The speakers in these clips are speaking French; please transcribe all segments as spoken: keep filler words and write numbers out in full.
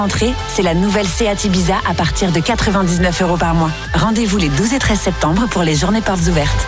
Entrée, c'est la nouvelle Seat Ibiza à partir de quatre-vingt-dix-neuf euros par mois. Rendez-vous les douze et treize septembre pour les journées portes ouvertes.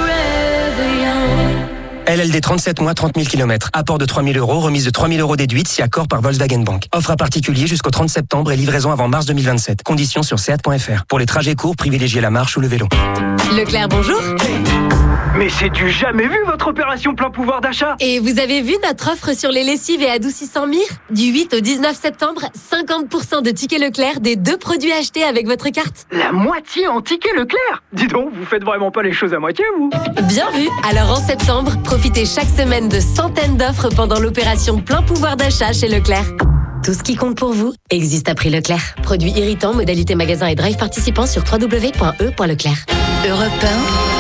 L L D trente-sept mois, trente mille kilomètres. Apport de trois mille euros, remise de trois mille euros déduite si accord par Volkswagen Bank. Offre à particulier jusqu'au trente septembre et livraison avant mars deux mille vingt-sept. Conditions sur seat point f r. Pour les trajets courts, privilégiez la marche ou le vélo. Leclerc, bonjour. Mais c'est du jamais vu votre opération plein pouvoir d'achat. Et vous avez vu notre offre sur les lessives et adoucissants Mire ? Du huit au dix-neuf septembre, cinquante pour cent de tickets Leclerc des deux produits achetés avec votre carte. La moitié en tickets Leclerc. Dis donc, vous faites vraiment pas les choses à moitié, vous. Bien vu. Alors en septembre, profitez chaque semaine de centaines d'offres pendant l'opération plein pouvoir d'achat chez Leclerc. Tout ce qui compte pour vous existe à prix Leclerc. Produits irritants, modalité magasin et drive participants sur w w w point e point leclerc. Europe un.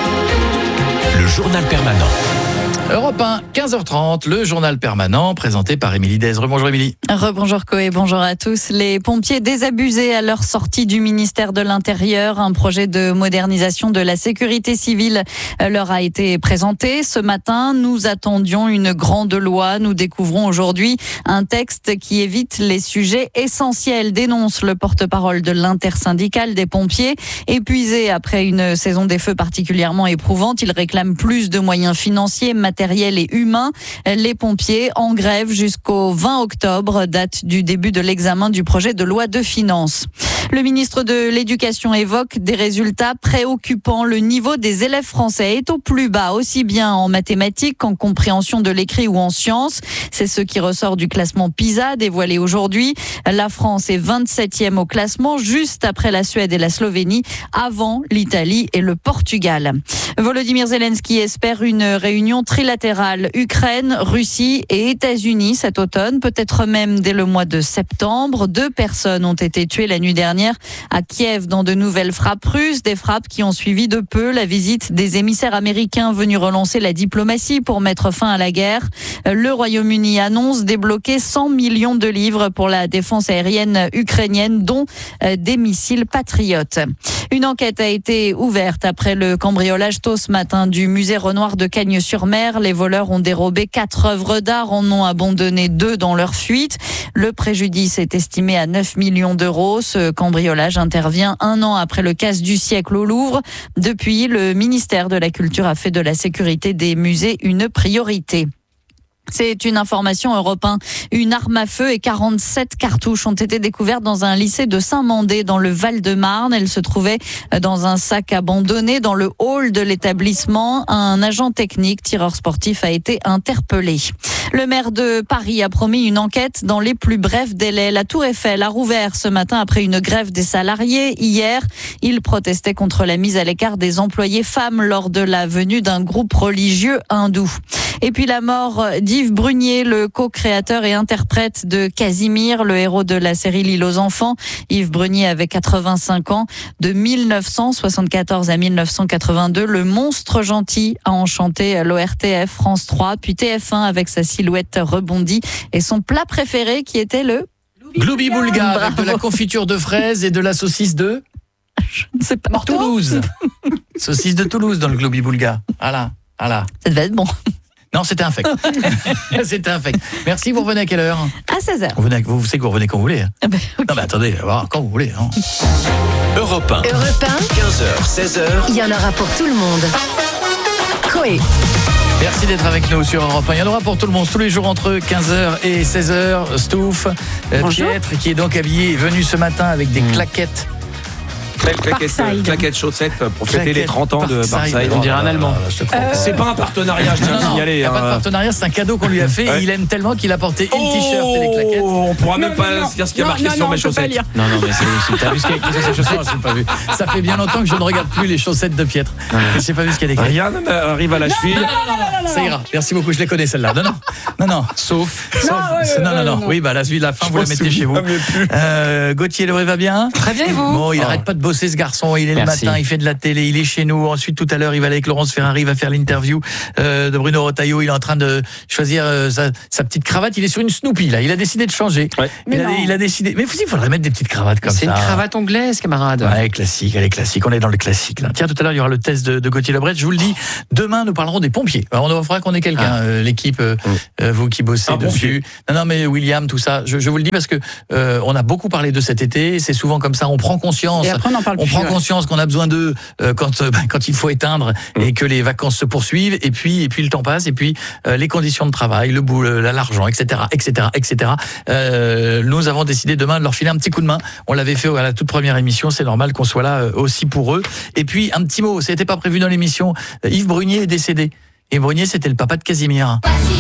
Le journal permanent. Europe un, quinze heures trente, le journal permanent présenté par Émilie Dezre. Bonjour Émilie. Rebonjour Coé, bonjour à tous. Les pompiers désabusés à leur sortie du ministère de l'Intérieur. Un projet de modernisation de la sécurité civile leur a été présenté. Ce matin, nous attendions une grande loi. Nous découvrons aujourd'hui un texte qui évite les sujets essentiels, dénonce le porte-parole de l'intersyndicale des pompiers. Épuisé après une saison des feux particulièrement éprouvante, il réclame plus de moyens financiers, matériels et humains. Les pompiers en grève jusqu'au vingt octobre, date du début de l'examen du projet de loi de finances. Le ministre de l'Éducation évoque des résultats préoccupants. Le niveau des élèves français est au plus bas, aussi bien en mathématiques qu'en compréhension de l'écrit ou en sciences. C'est ce qui ressort du classement PISA dévoilé aujourd'hui. La France est vingt-septième au classement, juste après la Suède et la Slovénie, avant l'Italie et le Portugal. Volodymyr Zelensky espère une réunion trilatérale Ukraine, Russie et États-Unis cet automne, peut-être même dès le mois de septembre. Deux personnes ont été tuées la nuit dernière à Kiev dans de nouvelles frappes russes, des frappes qui ont suivi de peu la visite des émissaires américains venus relancer la diplomatie pour mettre fin à la guerre. Le Royaume-Uni annonce débloquer cent millions de livres pour la défense aérienne ukrainienne, dont des missiles patriotes. Une enquête a été ouverte après le cambriolage tôt ce matin du musée Renoir de Cagnes-sur-Mer. Les voleurs ont dérobé quatre œuvres d'art, en ont abandonné deux dans leur fuite. Le préjudice est estimé à neuf millions d'euros. Ce cambriolage intervient un an après le casse du siècle au Louvre. Depuis, le ministère de la Culture a fait de la sécurité des musées une priorité. C'est une information Europe un. Une arme à feu et quarante-sept cartouches ont été découvertes dans un lycée de Saint-Mandé dans le Val-de-Marne. Elles se trouvaient dans un sac abandonné dans le hall de l'établissement. Un agent technique, tireur sportif, a été interpellé. Le maire de Paris a promis une enquête dans les plus brefs délais. La Tour Eiffel a rouvert ce matin après une grève des salariés. Hier, ils protestaient contre la mise à l'écart des employés femmes lors de la venue d'un groupe religieux hindou. Et puis la mort d'Yves Brunier, le co-créateur et interprète de Casimir, le héros de la série L'île aux enfants. Yves Brunier avait quatre-vingt-cinq ans. De mille neuf cent soixante-quatorze à mille neuf cent quatre-vingt-deux, le monstre gentil a enchanté l'O R T F, France trois, puis T F un avec sa silhouette rebondie et son plat préféré qui était le Gloubi Boulga, avec de la confiture de fraises et de la saucisse de Je ne sais pas. Toulouse. Saucisse de Toulouse dans le Gloubi Boulga. Voilà, voilà. Ça devait être bon. Non, c'était infect. C'était infect. Merci, vous revenez à quelle heure ? À seize heures. Vous, venez, vous savez que vous revenez quand vous voulez. Hein. Ah ben, okay. Non, mais attendez, voir quand vous voulez. Hein. Europe un. Europe un. quinze heures, seize heures. Il y en aura pour tout le monde. Coé. Merci d'être avec nous sur Europe un. Il y en aura pour tout le monde tous les jours entre quinze heures et seize heures. Stouff, euh, Pietre, qui est donc habillé, est venu ce matin avec des mmh. claquettes. Claquettes, claquettes chaussettes pour fêter Claquette les trente ans de Parkside. On dirait un Allemand. Euh, c'est pas un partenariat, je tiens à signaler. Il n'y a pas de partenariat, c'est un cadeau qu'on lui a fait. Ouais. Et il aime tellement qu'il a porté une oh, t-shirt et des claquettes. On pourra non, même pas non, dire ce qu'il y a marqué non, sur non, mes chaussettes. Non, non, mais c'est, t'as vu ce qu'il y a écrit sur ses chaussettes? Je n'ai pas vu. Ça fait bien longtemps que je ne regarde plus les chaussettes de Pietre. Je n'ai pas vu ce qu'il y a écrit. Rien n'arrive à la cheville. Ça ira. Merci beaucoup, je les connais celle-là. Non, non, non, non. Sauf. Non, non, non. Oui, bah la suite, la fin, vous la mettez chez vous. Gauthier Leray va bien? Très bien, et vous? Bon, il n'arrête pas de bosser. Bruno, c'est ce garçon, il est Merci. le matin, il fait de la télé, il est chez nous. Ensuite, tout à l'heure, il va aller avec Laurence Ferrari, il va faire l'interview euh, de Bruno Retailleau. Il est en train de choisir euh, sa, sa petite cravate. Il est sur une Snoopy, là. Il a décidé de changer. Ouais. Il, a, il a décidé. Mais il faudrait mettre des petites cravates comme c'est ça. C'est une cravate anglaise, camarade. Ouais, classique, elle est classique. On est dans le classique, là. Tiens, tout à l'heure, il y aura le test de, de Gauthier Lebret. Je vous le dis, demain, nous parlerons des pompiers. Alors, on faudra qu'on ait quelqu'un, ah. euh, l'équipe, euh, euh, vous qui bossez ah, dessus. Pompier. Non, non, mais William, tout ça. Je, je vous le dis parce que euh, on a beaucoup parlé de cet été. C'est souvent comme ça. On prend conscience. Et après, on en parle on plus, prend ouais. conscience qu'on a besoin d'eux euh, quand euh, quand il faut éteindre mmh. et que les vacances se poursuivent. Et puis et puis le temps passe. Et puis euh, les conditions de travail, le bout, l'argent, et cetera, et cetera, et cetera. Euh, nous avons décidé demain de leur filer un petit coup de main. On l'avait fait à la toute première émission. C'est normal qu'on soit là aussi pour eux. Et puis un petit mot. C'était pas prévu dans l'émission. Yves Brunier est décédé. Yves Brunier, c'était le papa de Casimir.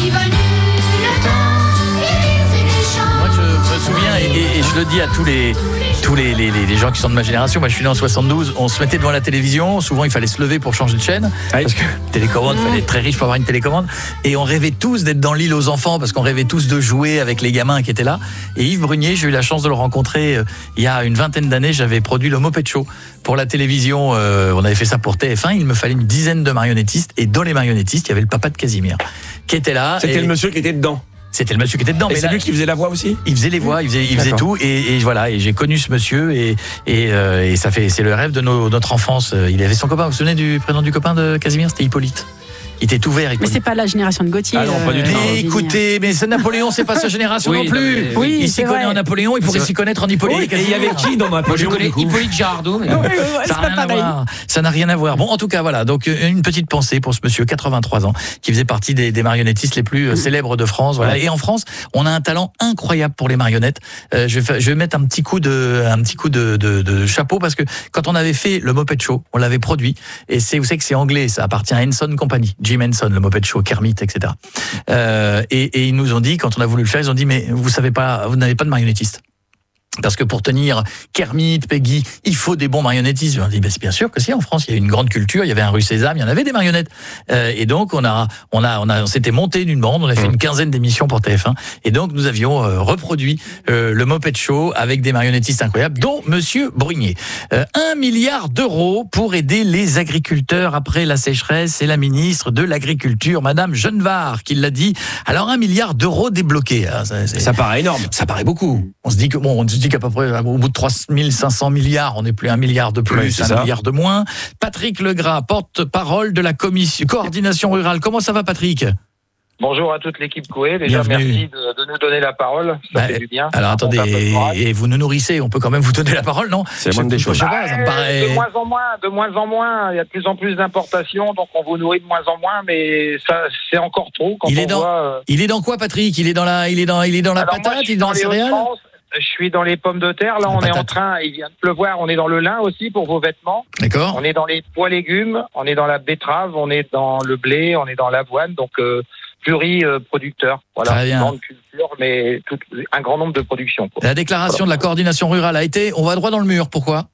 Moi, je me souviens et, et, et je le dis à tous les tous les, les, les gens qui sont de ma génération. Moi, je suis né en soixante-douze. On se mettait devant la télévision. Souvent, il fallait se lever pour changer de chaîne. Oui. Parce que télécommande, il fallait être très riche pour avoir une télécommande. Et on rêvait tous d'être dans l'île aux enfants parce qu'on rêvait tous de jouer avec les gamins qui étaient là. Et Yves Brunier, j'ai eu la chance de le rencontrer euh, il y a une vingtaine d'années. J'avais produit le Moped Show pour la télévision. Euh, on avait fait ça pour T F un. Il me fallait une dizaine de marionnettistes. Et dans les marionnettistes, il y avait le papa de Casimir qui était là. C'était et... le monsieur qui était dedans. C'était le monsieur qui était dedans. Et mais c'est là, lui qui faisait la voix aussi. Il faisait les voix, il faisait, il faisait tout, et, et voilà. Et j'ai connu ce monsieur, et et, euh, et ça fait, c'est le rêve de nos, notre enfance. Il avait son copain. Vous vous souvenez du prénom du copain de Casimir? C'était Hippolyte. Il était tout vert. Mais c'est pas la génération de Gauthier. Ah non, pas du tout. Mais écoutez, mais c'est Napoléon, c'est pas sa génération oui, non plus. Mais, oui, il s'y connaît en Napoléon, il pourrait s'y connaître en Hippolyte. Oui, et il y avait qui dans Napoléon? Je connais Hippolyte Girardot. Mais... Non, ouais, ouais, ça n'a rien à voir. Ça n'a rien à voir. Bon, en tout cas, voilà. Donc, une petite pensée pour ce monsieur, quatre-vingt-trois ans, qui faisait partie des, des marionnettistes les plus célèbres de France. Voilà. Et en France, on a un talent incroyable pour les marionnettes. Euh, je vais faire, je vais mettre un petit coup de, un petit coup de, de, de chapeau parce que quand on avait fait le Moped Show, on l'avait produit. Et c'est, vous savez que c'est anglais, ça appartient à Henson Company, Jim Henson, le Moped Show. Kermit, et cetera. Euh, et, et ils nous ont dit, quand on a voulu le faire, ils ont dit, mais vous savez pas, vous n'avez pas de marionnettiste. Parce que pour tenir Kermit, Peggy, il faut des bons marionnettistes. On dit, ben, c'est bien sûr que si, en France, il y a une grande culture, il y avait un rue Sésame, il y en avait des marionnettes. Euh, et donc, on a, on a, on a, on s'était monté d'une bande, on a fait une quinzaine d'émissions pour T F un. Et donc, nous avions euh, reproduit euh, le Moped Show avec des marionnettistes incroyables, dont Monsieur Brunier. Euh, un milliard d'euros pour aider les agriculteurs après la sécheresse. C'est la ministre de l'Agriculture, Madame Genevard, qui l'a dit. Alors, un milliard d'euros débloqués. Ah, ça, ça paraît énorme. Ça paraît beaucoup. On se dit que, bon, on se dit qu'à peu près, au bout de trois mille cinq cents milliards, on n'est plus un milliard de plus, oui, un ça. milliard de moins. Patrick Legras, porte-parole de la commission coordination rurale. Comment ça va, Patrick? Bonjour à toute l'équipe Coé. Déjà, bienvenue. Merci de, de nous donner la parole. Ça bah, fait du bien. Alors, attendez, et, et vous nous nourrissez, on peut quand même vous donner la parole, non? C'est moins des choses. Bah, ça me paraît... De moins en moins, de moins en moins. Il y a de plus en plus d'importations, donc on vous nourrit de moins en moins, mais ça, c'est encore trop. Quand il, on est dans, voit, euh... il est dans quoi, Patrick? Il est dans la, il est dans, il est dans la Alors patate, moi, il est dans la céréale? Je suis dans les pommes de terre. Là, la on patate. est en train, il vient de pleuvoir, on est dans le lin aussi pour vos vêtements. D'accord. On est dans les pois légumes, on est dans la betterave, on est dans le blé, on est dans l'avoine, donc euh, pluriproducteur. Voilà, très bien. Une grande culture, mais tout, un grand nombre de productions. Quoi. La déclaration voilà. de la coordination rurale a été, on va droit dans le mur. Pourquoi?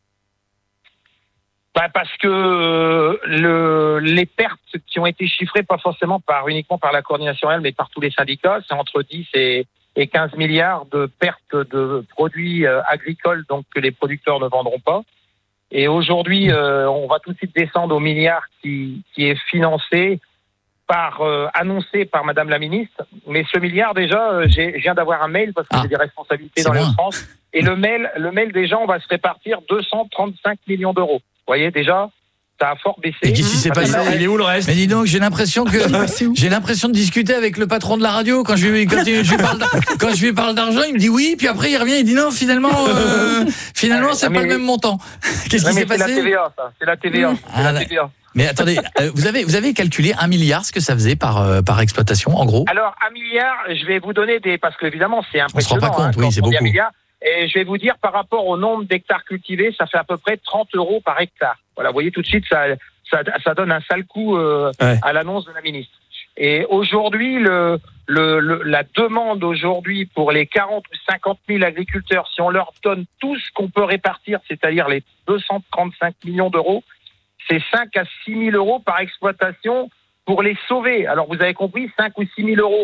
Bah parce que euh, le, les pertes qui ont été chiffrées, pas forcément par uniquement par la coordination rurale, mais par tous les syndicats, c'est entre dix et et quinze milliards de pertes de produits euh, agricoles donc que les producteurs ne vendront pas. Et aujourd'hui, euh, on va tout de suite descendre au milliard qui, qui est financé par euh, annoncé par Madame la ministre. Mais ce milliard déjà, euh, j'ai, je viens d'avoir un mail parce que ah, j'ai des responsabilités dans les France. Et le mail, le mail déjà, on va se répartir deux cent trente-cinq millions d'euros. Vous voyez déjà. Ça a fort baissé. Et qu'est-ce qui s'est passé? Il est où le reste? Mais dis donc, j'ai l'impression que j'ai l'impression de discuter avec le patron de la radio quand je lui quand je lui parle quand je lui parle d'argent, il me dit oui, puis après il revient, il dit non, finalement euh, finalement c'est mais, pas le même montant. Qu'est-ce qui s'est passé? C'est la T V A, ça. C'est la T V A. C'est ah, la T V A. Mais attendez, euh, vous avez vous avez calculé un milliard ce que ça faisait par euh, par exploitation en gros? Alors un milliard, je vais vous donner des parce que évidemment c'est impressionnant. On se rend pas compte, hein, oui, c'est beaucoup. Un milliard, et je vais vous dire par rapport au nombre d'hectares cultivés, ça fait à peu près trente euros par hectare. Voilà, vous voyez tout de suite ça. Ça, ça donne un sale coup euh, ouais. à l'annonce de la ministre. Et aujourd'hui, le, le, le, la demande aujourd'hui pour les quarante ou cinquante mille agriculteurs, si on leur donne tout ce qu'on peut répartir, c'est-à-dire les deux cent trente-cinq millions d'euros, c'est cinq à six mille euros par exploitation pour les sauver. Alors vous avez compris, cinq ou six mille euros,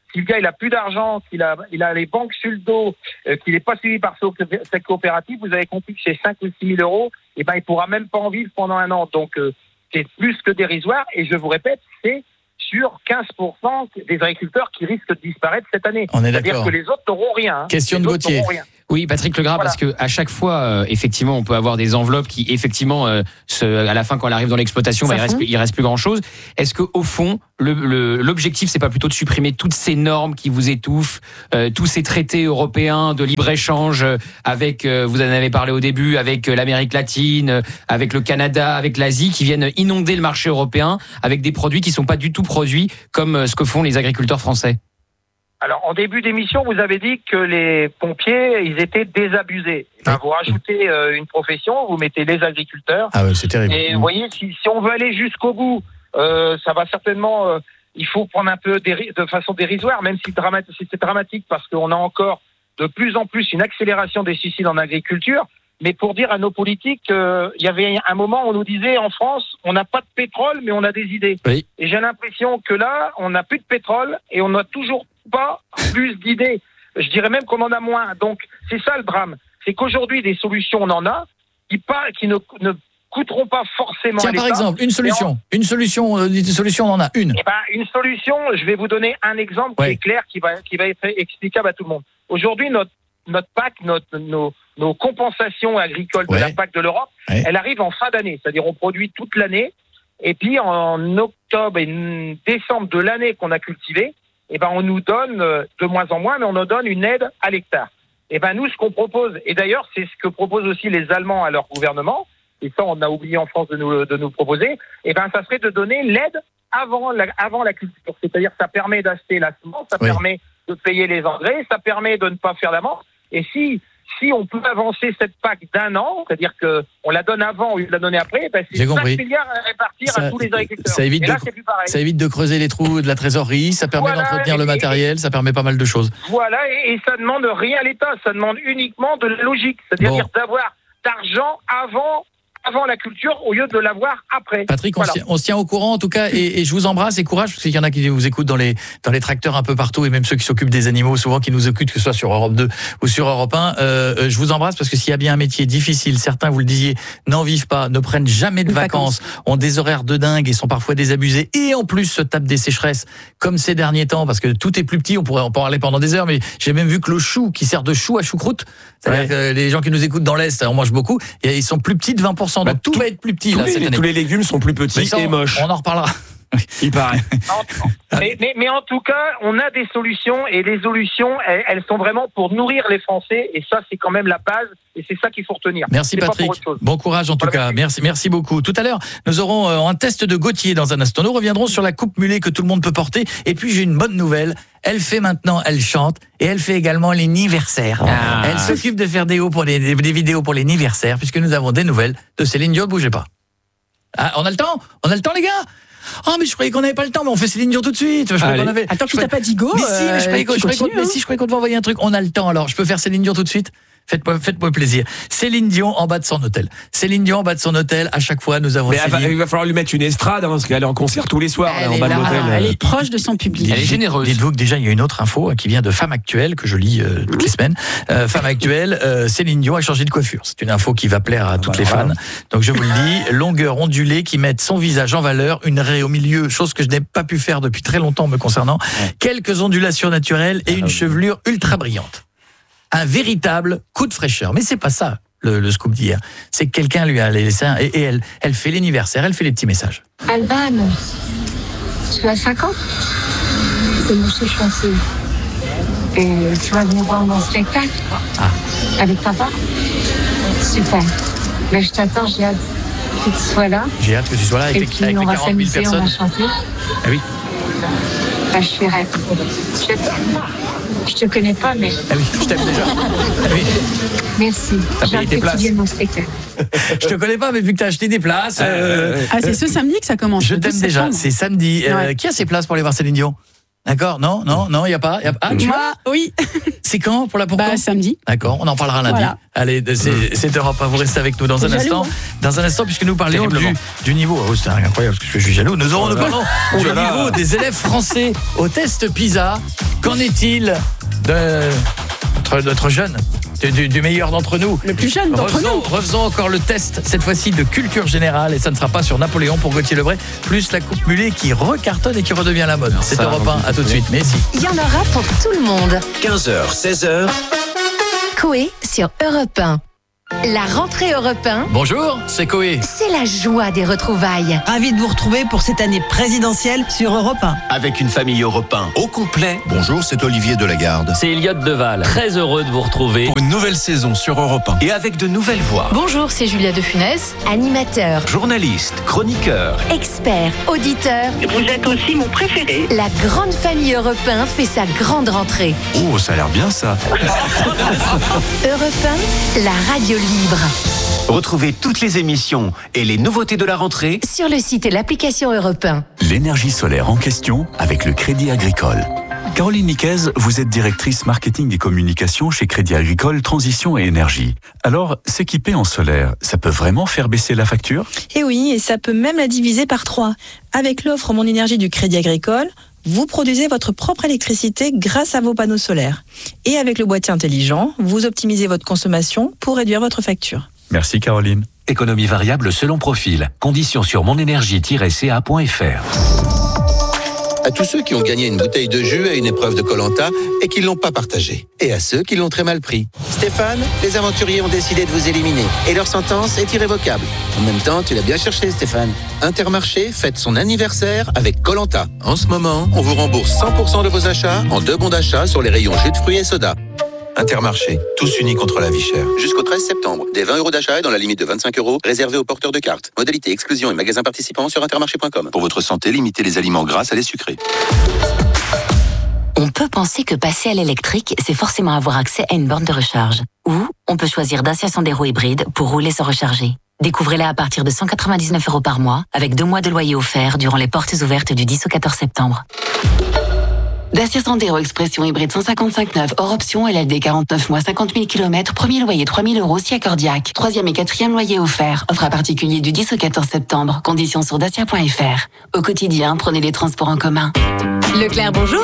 Si le gars il a plus d'argent, qu'il a, il a les banques sur le dos, euh, qu'il n'est pas suivi par cette coopérative, vous avez compris que c'est cinq ou six mille euros, et ben il pourra même pas en vivre pendant un an. Donc euh, c'est plus que dérisoire. Et je vous répète, c'est sur quinze pour cent des agriculteurs qui risquent de disparaître cette année. On est C'est-à-dire d'accord. que les autres n'auront rien. Hein. Question les de autres Gauthier. n'auront rien. Oui, Patrick Legras, Voilà. parce que à chaque fois, euh, effectivement, on peut avoir des enveloppes qui, effectivement, euh, se, à la fin, quand elle arrive dans l'exploitation, bah, il reste, il reste plus grand chose. Est-ce que, au fond, le, le, l'objectif, c'est pas plutôt de supprimer toutes ces normes qui vous étouffent, euh, tous ces traités européens de libre échange euh, avec, euh, vous en avez parlé au début, avec euh, l'Amérique latine, euh, avec le Canada, avec l'Asie, qui viennent inonder le marché européen avec des produits qui sont pas du tout produits comme euh, ce que font les agriculteurs français? Alors, en début d'émission, vous avez dit que les pompiers, ils étaient désabusés. Ben, vous rajoutez euh, une profession, vous mettez les agriculteurs. Ah ouais, c'est terrible. Et vous voyez, si, si on veut aller jusqu'au bout, euh, ça va certainement... Euh, il faut prendre un peu déri- de façon dérisoire, même si, dramat- si c'est dramatique, parce qu'on a encore de plus en plus une accélération des suicides en agriculture. Mais pour dire à nos politiques, euh, il y avait un moment où on nous disait, en France, on n'a pas de pétrole, mais on a des idées. Oui. Et j'ai l'impression que là, on n'a plus de pétrole et on n'a toujours pas plus d'idées. Je dirais même qu'on en a moins. Donc, c'est ça le drame. C'est qu'aujourd'hui, des solutions, on en a, qui, pas, qui ne, ne coûteront pas forcément Tiens, à par l'État. exemple, une solution. Une solution, euh, une solution, on en a une. Eh ben, une solution, je vais vous donner un exemple Ouais. qui est clair, qui va, qui va être explicable à tout le monde. Aujourd'hui, notre, notre P A C, notre, nos, nos compensations agricoles de Ouais. la P A C de l'Europe, Ouais. elle arrive en fin d'année. C'est-à-dire, on produit toute l'année. Et puis, en octobre et décembre de l'année qu'on a cultivée, eh ben, on nous donne, euh, de moins en moins, mais on nous donne une aide à l'hectare. Eh ben, nous, ce qu'on propose, et d'ailleurs, c'est ce que proposent aussi les Allemands à leur gouvernement, et ça, on a oublié en France de nous, de nous proposer, eh ben, ça serait de donner l'aide avant la, avant la culture. C'est-à-dire, ça permet d'acheter la semence, ça Oui. permet de payer les engrais, ça permet de ne pas faire d'amende. Et si, si on peut avancer cette P A C d'un an, c'est-à-dire que on la donne avant au lieu de la donner après, ben, J'ai c'est compris. cinq milliards à répartir Ça- à tous les agriculteurs. ça évite et là, de- c'est plus pareil. Ça évite de creuser les trous de la trésorerie, ça permet Voilà, d'entretenir le et- matériel, ça permet pas mal de choses. Voilà, et, et ça demande rien à l'État, ça demande uniquement de la logique, c'est-à-dire Bon. d'avoir d'argent avant, avant la culture au lieu de l'avoir après. Patrick, on, Voilà. se tient, on se tient au courant en tout cas, et, et je vous embrasse et courage, parce qu'il y en a qui vous écoutent dans les, dans les tracteurs un peu partout, et même ceux qui s'occupent des animaux, souvent qui nous écoutent, que ce soit sur Europe deux ou sur Europe un. Euh, je vous embrasse parce que s'il y a bien un métier difficile, certains, vous le disiez, n'en vivent pas, ne prennent jamais de Les vacances, ont des horaires de dingue et sont parfois désabusés, et en plus se tapent des sécheresses comme ces derniers temps, parce que tout est plus petit, on pourrait en parler pendant des heures, mais j'ai même vu que le chou qui sert de chou à choucroute, c'est-à-dire Ouais. que les gens qui nous écoutent dans l'Est, on mange beaucoup, et ils sont plus petits de vingt pour cent, donc Bah, tout, tout- va être plus petit Tous là, cette les, année. tous les légumes sont plus Mais petits ça, et on- moches. On en reparlera. Il paraît. mais, mais, mais en tout cas, on a des solutions, et les solutions, elles, elles sont vraiment pour nourrir les Français, et ça, c'est quand même la base, et c'est ça qu'il faut retenir. Merci C'est pas pour Patrick. autre chose. Bon courage en tout Voilà, cas. Merci, merci beaucoup. Tout à l'heure, nous aurons euh, un test de Gauthier dans un instant. Nous reviendrons sur la coupe mulet que tout le monde peut porter. Et puis j'ai une bonne nouvelle. Elle fait maintenant, elle chante et elle fait également les anniversaires. Ah. Elle s'occupe de faire des, hauts pour les, des vidéos pour les anniversaires, puisque nous avons des nouvelles de Céline Dion. Bougez pas. Ah, on a le temps. On a le temps les gars. Oh mais je croyais qu'on n'avait pas le temps, mais on fait Céline Dion tout de suite. Je croyais Allez. qu'on avait. Attends, je qui t'a croyais- pas dit go Mais si, mais je croyais euh, qu'on- tu je croyais qu'on- continues, mais hein. si, je croyais qu'on devait envoyer un truc. On a le temps alors. Je peux faire Céline Dion tout de suite. Faites-moi, faites-moi plaisir. Céline Dion en bas de son hôtel. Céline Dion en bas de son hôtel. À chaque fois, nous avons Mais elle va- Céline. il va falloir lui mettre une estrade, hein, parce qu'elle est en concert tous les soirs, là, Elle en est bas de là, l'hôtel. elle est proche de son public. Elle est généreuse. Dites-vous que déjà il y a une autre info qui vient de Femme Actuelle que je lis euh, toutes les semaines. Euh, Femme Actuelle, euh, Céline Dion a changé de coiffure. C'est une info qui va plaire à toutes bah, les fans. voilà. Donc je vous le dis, longueur ondulée qui met son visage en valeur, une raie au milieu, chose que je n'ai pas pu faire depuis très longtemps me concernant. Quelques ondulations naturelles et une chevelure ultra brillante. Un véritable coup de fraîcheur. Mais c'est pas ça. Le, le scoop d'hier, c'est que quelqu'un lui a laissé un, et, et elle, elle fait l'anniversaire, elle fait les petits messages. Alban, tu as cinq ans? C'est mon chef français. Et tu vas venir voir mon spectacle? Ah. Avec papa? Super. Mais je t'attends, j'ai hâte que tu sois là. J'ai hâte que tu sois là avec, Et les, puis avec on les va quarante mille s'amuser, on va personnes. chanter. Ah oui, Bah, je fais rêve. Je, je te connais pas, mais ah oui, je t'aime déjà. Ah oui. merci. T'as J'ai payé hâte tes que places. tu viennes au spectacle. Je te connais pas, mais vu que tu as acheté des places, euh, Ah, c'est ce samedi que ça commence. je le douze t'aime déjà. septembre. C'est samedi. Euh, Ouais. qui a ses places pour aller voir Céline Dion? D'accord, non, non, non, il n'y a pas. Y a... Ah, tu Moi, oui. C'est quand pour la pourquoi Bah, samedi. D'accord, on en parlera lundi. Voilà. Allez, c'est, c'est Europe un, vous restez avec nous dans un jaloux, instant. hein. Dans un instant, puisque nous parlions du, du niveau. Oh, c'est incroyable parce que je suis jaloux. Nous aurons, nous parlons du niveau des élèves français au test PISA. Qu'en est-il de notre, notre jeune Du, du, du meilleur d'entre nous. Le plus jeune d'entre refaisons, nous. Refaisons encore le test, cette fois-ci de culture générale, et ça ne sera pas sur Napoléon pour Gauthier Lebray, plus la coupe mulet qui recartonne et qui redevient la mode. C'est Europe un, à tout de suite. Mais si. Il y en aura pour tout le monde. quinze heures, seize heures. Coé sur Europe un. La rentrée Europe un, Bonjour, c'est Coé. c'est la joie des retrouvailles. Ravi de vous retrouver pour cette année présidentielle sur Europe un. Avec une famille Europe un au complet. Bonjour, c'est Olivier Delagarde. C'est Elliot Deval, très heureux de vous retrouver Pour une nouvelle saison sur Europe un. Et avec de nouvelles voix. Bonjour, c'est Julia de Funès. Animateur, Journaliste, chroniqueur. expert, auditeur. Vous êtes aussi mon préféré. La grande famille Europe un fait sa grande rentrée. Oh, ça a l'air bien ça. Europe un, la radio libre. Retrouvez toutes les émissions et les nouveautés de la rentrée Sur le site et l'application Europe un. L'énergie solaire en question avec le Crédit Agricole. Caroline Niquez, vous êtes directrice marketing et communication chez Crédit Agricole Transition et Énergie. Alors, s'équiper en solaire, ça peut vraiment faire baisser la facture ? Eh oui, et ça peut même la diviser par trois. Avec l'offre Mon Énergie du Crédit Agricole, vous produisez votre propre électricité grâce à vos panneaux solaires. Et avec le boîtier intelligent, vous optimisez votre consommation pour réduire votre facture. Merci Caroline. Économie variable selon profil. Conditions sur monénergie tiret c a point f r. À tous ceux qui ont gagné une bouteille de jus à une épreuve de Koh-Lanta et qui ne l'ont pas partagée. Et à ceux qui l'ont très mal pris. Stéphane, les aventuriers ont décidé de vous éliminer. Et leur sentence est irrévocable. En même temps, tu l'as bien cherché, Stéphane. Intermarché fête son anniversaire avec Koh-Lanta. En ce moment, on vous rembourse cent pour cent de vos achats en deux bons d'achat sur les rayons jus de fruits et soda. Intermarché, tous unis contre la vie chère. Jusqu'au treize septembre, des vingt euros d'achat et dans la limite de vingt-cinq euros, réservés aux porteurs de cartes. Modalité exclusion et magasins participants sur intermarché point com. Pour votre santé, limitez les aliments gras à les sucrés. On peut penser que passer à l'électrique, c'est forcément avoir accès à une borne de recharge. Ou on peut choisir Dacia Sandero hybride pour rouler sans recharger. Découvrez-la à partir de cent quatre-vingt-dix-neuf euros par mois, avec deux mois de loyer offert durant les portes ouvertes du dix au quatorze septembre. Dacia Sandero Expression hybride cent cinquante-cinq neuf, hors option, L L D quarante-neuf mois, cinquante mille kilomètres, premier loyer trois mille euros, si accordiaque. Troisième et quatrième loyer offert. Offre à particulier du dix au quatorze septembre. Conditions sur dacia point f r. Au quotidien, prenez les transports en commun. Leclerc, bonjour.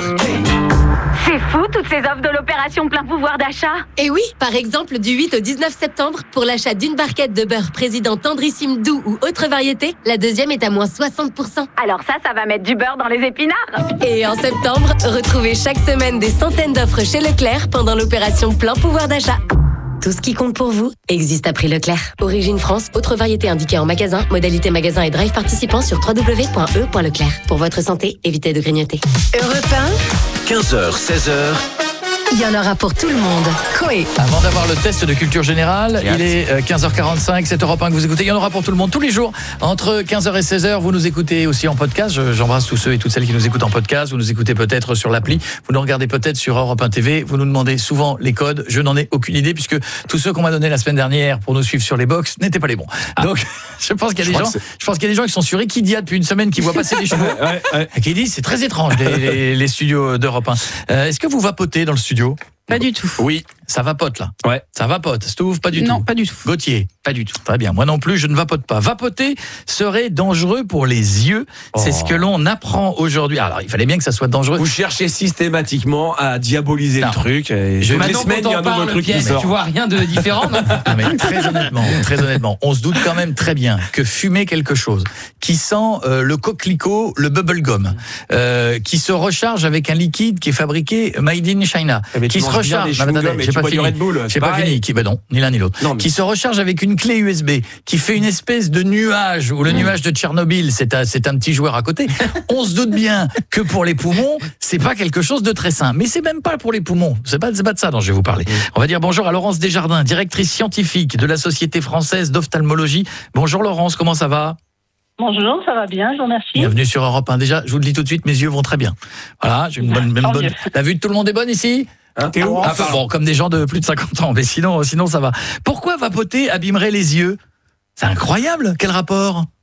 C'est fou, toutes ces offres de l'opération plein pouvoir d'achat. Et oui, par exemple, du huit au dix-neuf septembre, pour l'achat d'une barquette de beurre président tendrissime doux ou autre variété, la deuxième est à moins soixante pour cent. Alors ça, ça va mettre du beurre dans les épinards. Et en septembre, retrouvez chaque semaine des centaines d'offres chez Leclerc pendant l'opération plein pouvoir d'achat. Tout ce qui compte pour vous existe à prix Leclerc. Origine France, autre variété indiquée en magasin, modalité magasin et drive participant sur w w w point e point leclerc. Pour votre santé, évitez de grignoter. Europe un, quinze heures, seize heures. il y en aura pour tout le monde. Coé. Avant d'avoir le test de culture générale, il est quinze heures quarante-cinq, c'est Europe un que vous écoutez. Il y en aura pour tout le monde tous les jours. Entre quinze heures et seize heures, vous nous écoutez aussi en podcast. J'embrasse tous ceux et toutes celles qui nous écoutent en podcast. Vous nous écoutez peut-être sur l'appli. Vous nous regardez peut-être sur Europe un T V. Vous nous demandez souvent les codes. Je n'en ai aucune idée puisque tous ceux qu'on m'a donné la semaine dernière pour nous suivre sur les box n'étaient pas les bons. Ah. Donc, je pense qu'il y a des gens, je pense qu'il y a des gens qui sont sur Equidia depuis une semaine qui voient passer les chevaux. ouais, ouais. Et qui disent c'est très étrange les, les, les studios d'Europe un. Euh, est-ce que vous vapotez dans le studio? Pas du tout. Oui, ça vapote là. Ouais. Ça vapote. Stouff, pas du non, tout. Non, pas du tout. Gauthier, pas du tout. Très bien. Moi non plus, je ne vapote pas. Vapoter serait dangereux pour les yeux. Oh. C'est ce que l'on apprend aujourd'hui. Alors, il fallait bien que ça soit dangereux. Vous cherchez systématiquement à diaboliser non. le truc. Et je Maintenant, semaines, il y a un nouveau truc qui sort. Tu vois rien de différent, non? Non, mais très honnêtement, très honnêtement, on se doute quand même très bien que fumer quelque chose qui sent euh, le coquelicot, le bubblegum, euh, qui se recharge avec un liquide qui est fabriqué made in China, mais qui se recharge. J'ai pas fini. J'ai pas fini. Qui, bah non, ni l'un ni l'autre. Non, mais... Qui se recharge avec une clé U S B, qui fait une espèce de nuage, ou le mmh. nuage de Tchernobyl, c'est un, c'est un petit joueur à côté. On se doute bien que pour les poumons, c'est pas quelque chose de très sain. Mais c'est même pas pour les poumons. C'est pas, c'est pas de ça dont je vais vous parler. Mmh. On va dire bonjour à Laurence Desjardins, directrice scientifique de la Société française d'ophtalmologie. Bonjour Laurence, comment ça va? Bonjour, ça va bien, je vous remercie. Bienvenue sur Europe un. Déjà, je vous le dis tout de suite, mes yeux vont très bien. Voilà, j'ai une bonne, une bonne... La vue de tout le monde est bonne ici? Hein, t'es où? Ah, bon, comme des gens de plus de cinquante ans, mais sinon, sinon ça va. Pourquoi vapoter abîmerait les yeux? C'est incroyable, quel rapport?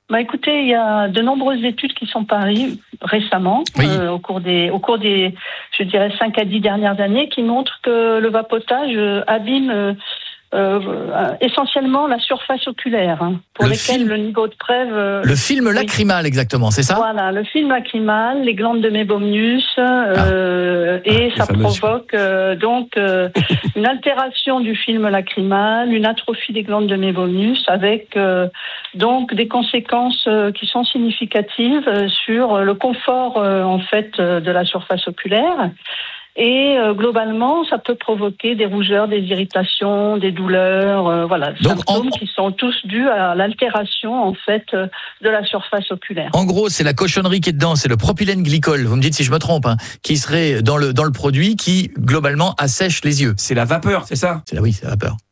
Bah écoutez, il y a de nombreuses études qui sont parues récemment, oui. euh, au cours des, au cours des, je dirais cinq à dix dernières années, qui montrent que le vapotage euh, abîme euh, euh, essentiellement la surface oculaire, hein, pour le lesquelles film, le niveau de preuve. Euh, le film lacrymal, oui. exactement, c'est ça? Voilà, le film lacrymal, les glandes de Meibomius, euh, ah. et ah, ça provoque euh, donc euh, une altération du film lacrymal, une atrophie des glandes de Meibomius, avec euh, donc des conséquences euh, qui sont significatives euh, sur le confort euh, en fait euh, de la surface oculaire. Et euh, globalement, ça peut provoquer des rougeurs, des irritations, des douleurs, euh, voilà, donc, symptômes en... qui sont tous dus à l'altération en fait euh, de la surface oculaire. En gros, c'est la cochonnerie qui est dedans, c'est le propylène glycol. Vous me dites si je me trompe, hein, qui serait dans le dans le produit qui globalement assèche les yeux. C'est la vapeur, c'est ça? C'est la oui, c'est la vapeur.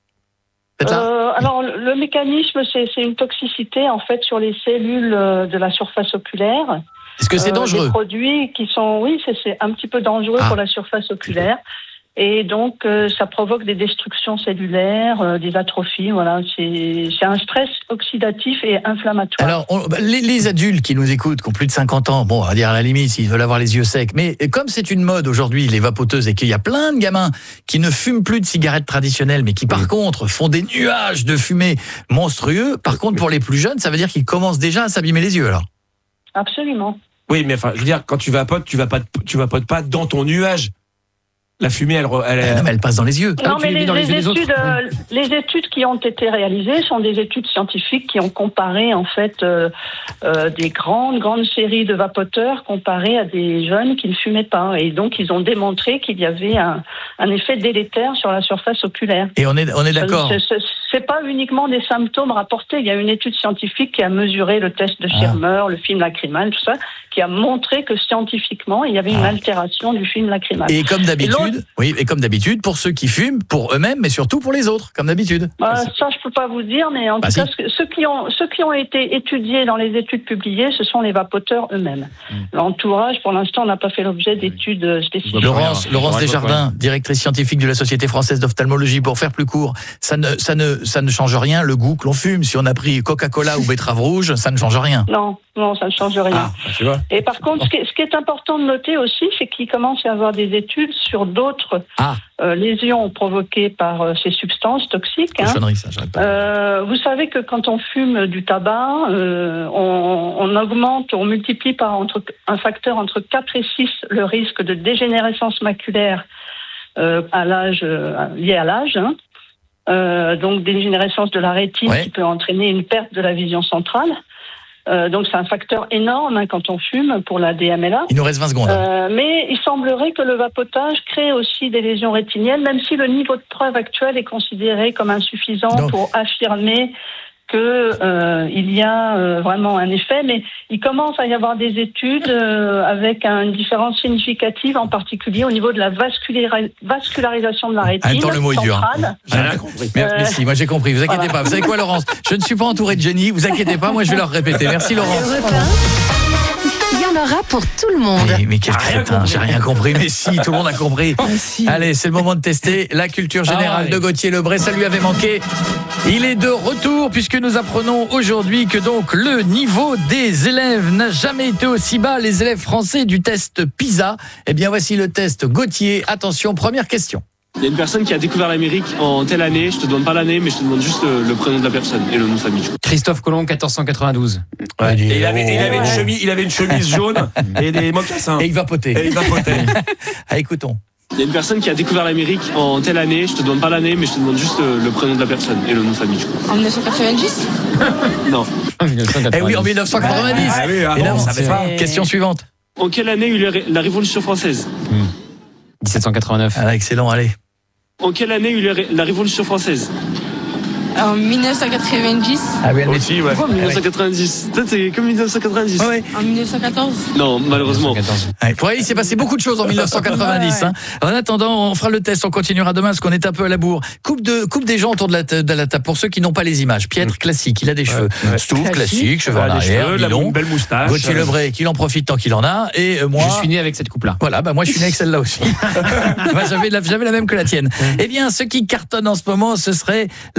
Euh, alors le, le mécanisme, c'est, c'est une toxicité en fait sur les cellules de la surface oculaire. Est-ce que c'est dangereux? euh, Des produits qui sont, oui, c'est, c'est un petit peu dangereux ah. pour la surface oculaire. Et donc, euh, ça provoque des destructions cellulaires, euh, des atrophies. Voilà, c'est, c'est un stress oxydatif et inflammatoire. Alors, on, les, les adultes qui nous écoutent, qui ont plus de cinquante ans, bon, on va dire à la limite, s'ils veulent avoir les yeux secs. Mais comme c'est une mode aujourd'hui, les vapoteuses, et qu'il y a plein de gamins qui ne fument plus de cigarettes traditionnelles, mais qui par oui. contre font des nuages de fumée monstrueux. Par contre, pour les plus jeunes, ça veut dire qu'ils commencent déjà à s'abîmer les yeux, alors. Absolument. Oui, mais enfin, je veux dire, quand tu vapotes, tu vapotes, tu vapotes pas dans ton nuage. La fumée, elle, elle, elle, elle, elle passe dans les yeux. Non, mais les, les, les, études, euh, les études qui ont été réalisées sont des études scientifiques qui ont comparé en fait euh, euh, des grandes, grandes séries de vapoteurs comparées à des jeunes qui ne fumaient pas. Et donc, ils ont démontré qu'il y avait un, un effet délétère sur la surface oculaire. Et on est, on est d'accord. C'est, c'est, c'est pas uniquement des symptômes rapportés. Il y a une étude scientifique qui a mesuré le test de Schirmer, ah. le film lacrymal, tout ça, qui a montré que scientifiquement, il y avait une ah. altération du film lacrymal. Et comme d'habitude, oui, et comme d'habitude, pour ceux qui fument, pour eux-mêmes, mais surtout pour les autres, comme d'habitude. Bah, ça, je peux pas vous dire, mais en bah tout si. cas, ceux qui ont, ceux qui ont été étudiés dans les études publiées, ce sont les vapoteurs eux-mêmes. Mmh. L'entourage, pour l'instant, n'a pas fait l'objet d'études spécifiques. Laurence, Laurence Desjardins, directrice scientifique de la Société française d'ophtalmologie, pour faire plus court, ça ne, ça ne, ça ne change rien le goût que l'on fume. Si on a pris Coca-Cola ou betterave rouge, ça ne change rien. Non, non, ça ne change rien. Ah, tu vois. Et par contre, ce qui, est, ce qui est important de noter aussi, c'est qu'il commence à y avoir des études sur d'autres ah. euh, lésions provoquées par euh, ces substances toxiques. Hein. Ça, j'arrête pas. Euh, vous savez que quand on fume du tabac, euh, on, on augmente, on multiplie par entre, un facteur entre quatre et six le risque de dégénérescence maculaire euh, à l'âge, euh, lié à l'âge. Hein. Euh, donc dégénérescence de la rétine ouais. qui peut entraîner une perte de la vision centrale. Euh, donc c'est un facteur énorme hein, quand on fume pour la D M L A. Il nous reste vingt secondes. Euh, mais il semblerait que le vapotage crée aussi des lésions rétiniennes, même si le niveau de preuve actuel est considéré comme insuffisant donc. pour affirmer que euh, il y a euh, vraiment un effet, mais il commence à y avoir des études euh, avec une différence significative, en particulier au niveau de la vasculari- vascularisation de la rétine. Attends, le mot est dur. Hein. J'ai rien compris. Euh... Merci, moi j'ai compris. Vous inquiétez voilà. pas. Vous savez quoi, Laurence? Je ne suis pas entouré de génie. Vous inquiétez pas. Moi, je vais leur répéter. Merci, Laurence. Il y en aura pour tout le monde. Mais, mais quel crétin, j'ai rien compris. Mais si, tout le monde a compris. Oh, si. Allez, c'est le moment de tester la culture générale ah, de Gauthier Lebray. Ça lui avait manqué. Il est de retour puisque nous apprenons aujourd'hui que donc le niveau des élèves n'a jamais été aussi bas. Les élèves français du test PISA. Eh bien, voici le test Gauthier. Attention, première question. Il y a une personne qui a découvert l'Amérique en telle année, je te demande pas l'année, mais je te demande juste le, le prénom de la personne et le nom de famille. Christophe Colomb, quatorze cent quatre-vingt-douze. Ouais, et il avait, il, avait une chemise, il avait une chemise jaune et des mocassins. Et il vapotait. Et il vapotait. Ah, écoutons. Il y a une personne qui a découvert l'Amérique en telle année, je te demande pas l'année, mais je te demande juste le, le prénom de la personne et le nom de famille. En dix-neuf cent quatre-vingt-dix Non. Eh oui, en dix-neuf cent quatre-vingt-dix. Ah, oui, ah, et là, bon, on savait pas. Question suivante. En quelle année il y a eu la Révolution française hmm. dix-sept cent quatre-vingt-neuf. Ah, excellent, allez. En quelle année il y a eu la Révolution française? En dix-neuf cent quatre-vingt-dix. Ah oui, aussi, ouais. Pourquoi dix-neuf cent quatre-vingt-dix? Peut-être c'est comme dix-neuf cent quatre-vingt-dix. Ah ouais. En dix-neuf cent quatorze. Non, malheureusement. Ouais, ouais, il s'est passé beaucoup de choses en dix-neuf cent quatre-vingt-dix. Ouais, ouais. Hein. En attendant, on fera le test, on continuera demain parce qu'on est un peu à la bourre. Coupe de coupe des gens autour de la, de la table pour ceux qui n'ont pas les images. Pietre, classique, il a des cheveux. Ouais. Stouff, classique, cheveux en arrière, long, belle moustache. Gauthier Lebray, qu'il en profite tant qu'il en a. Et euh, moi, je suis né avec cette coupe-là. Voilà, bah moi je suis né avec celle-là aussi. bah, j'avais, la, j'avais la même que la tienne. Eh bien, ce qui cartonne en ce moment, ce serait la coupe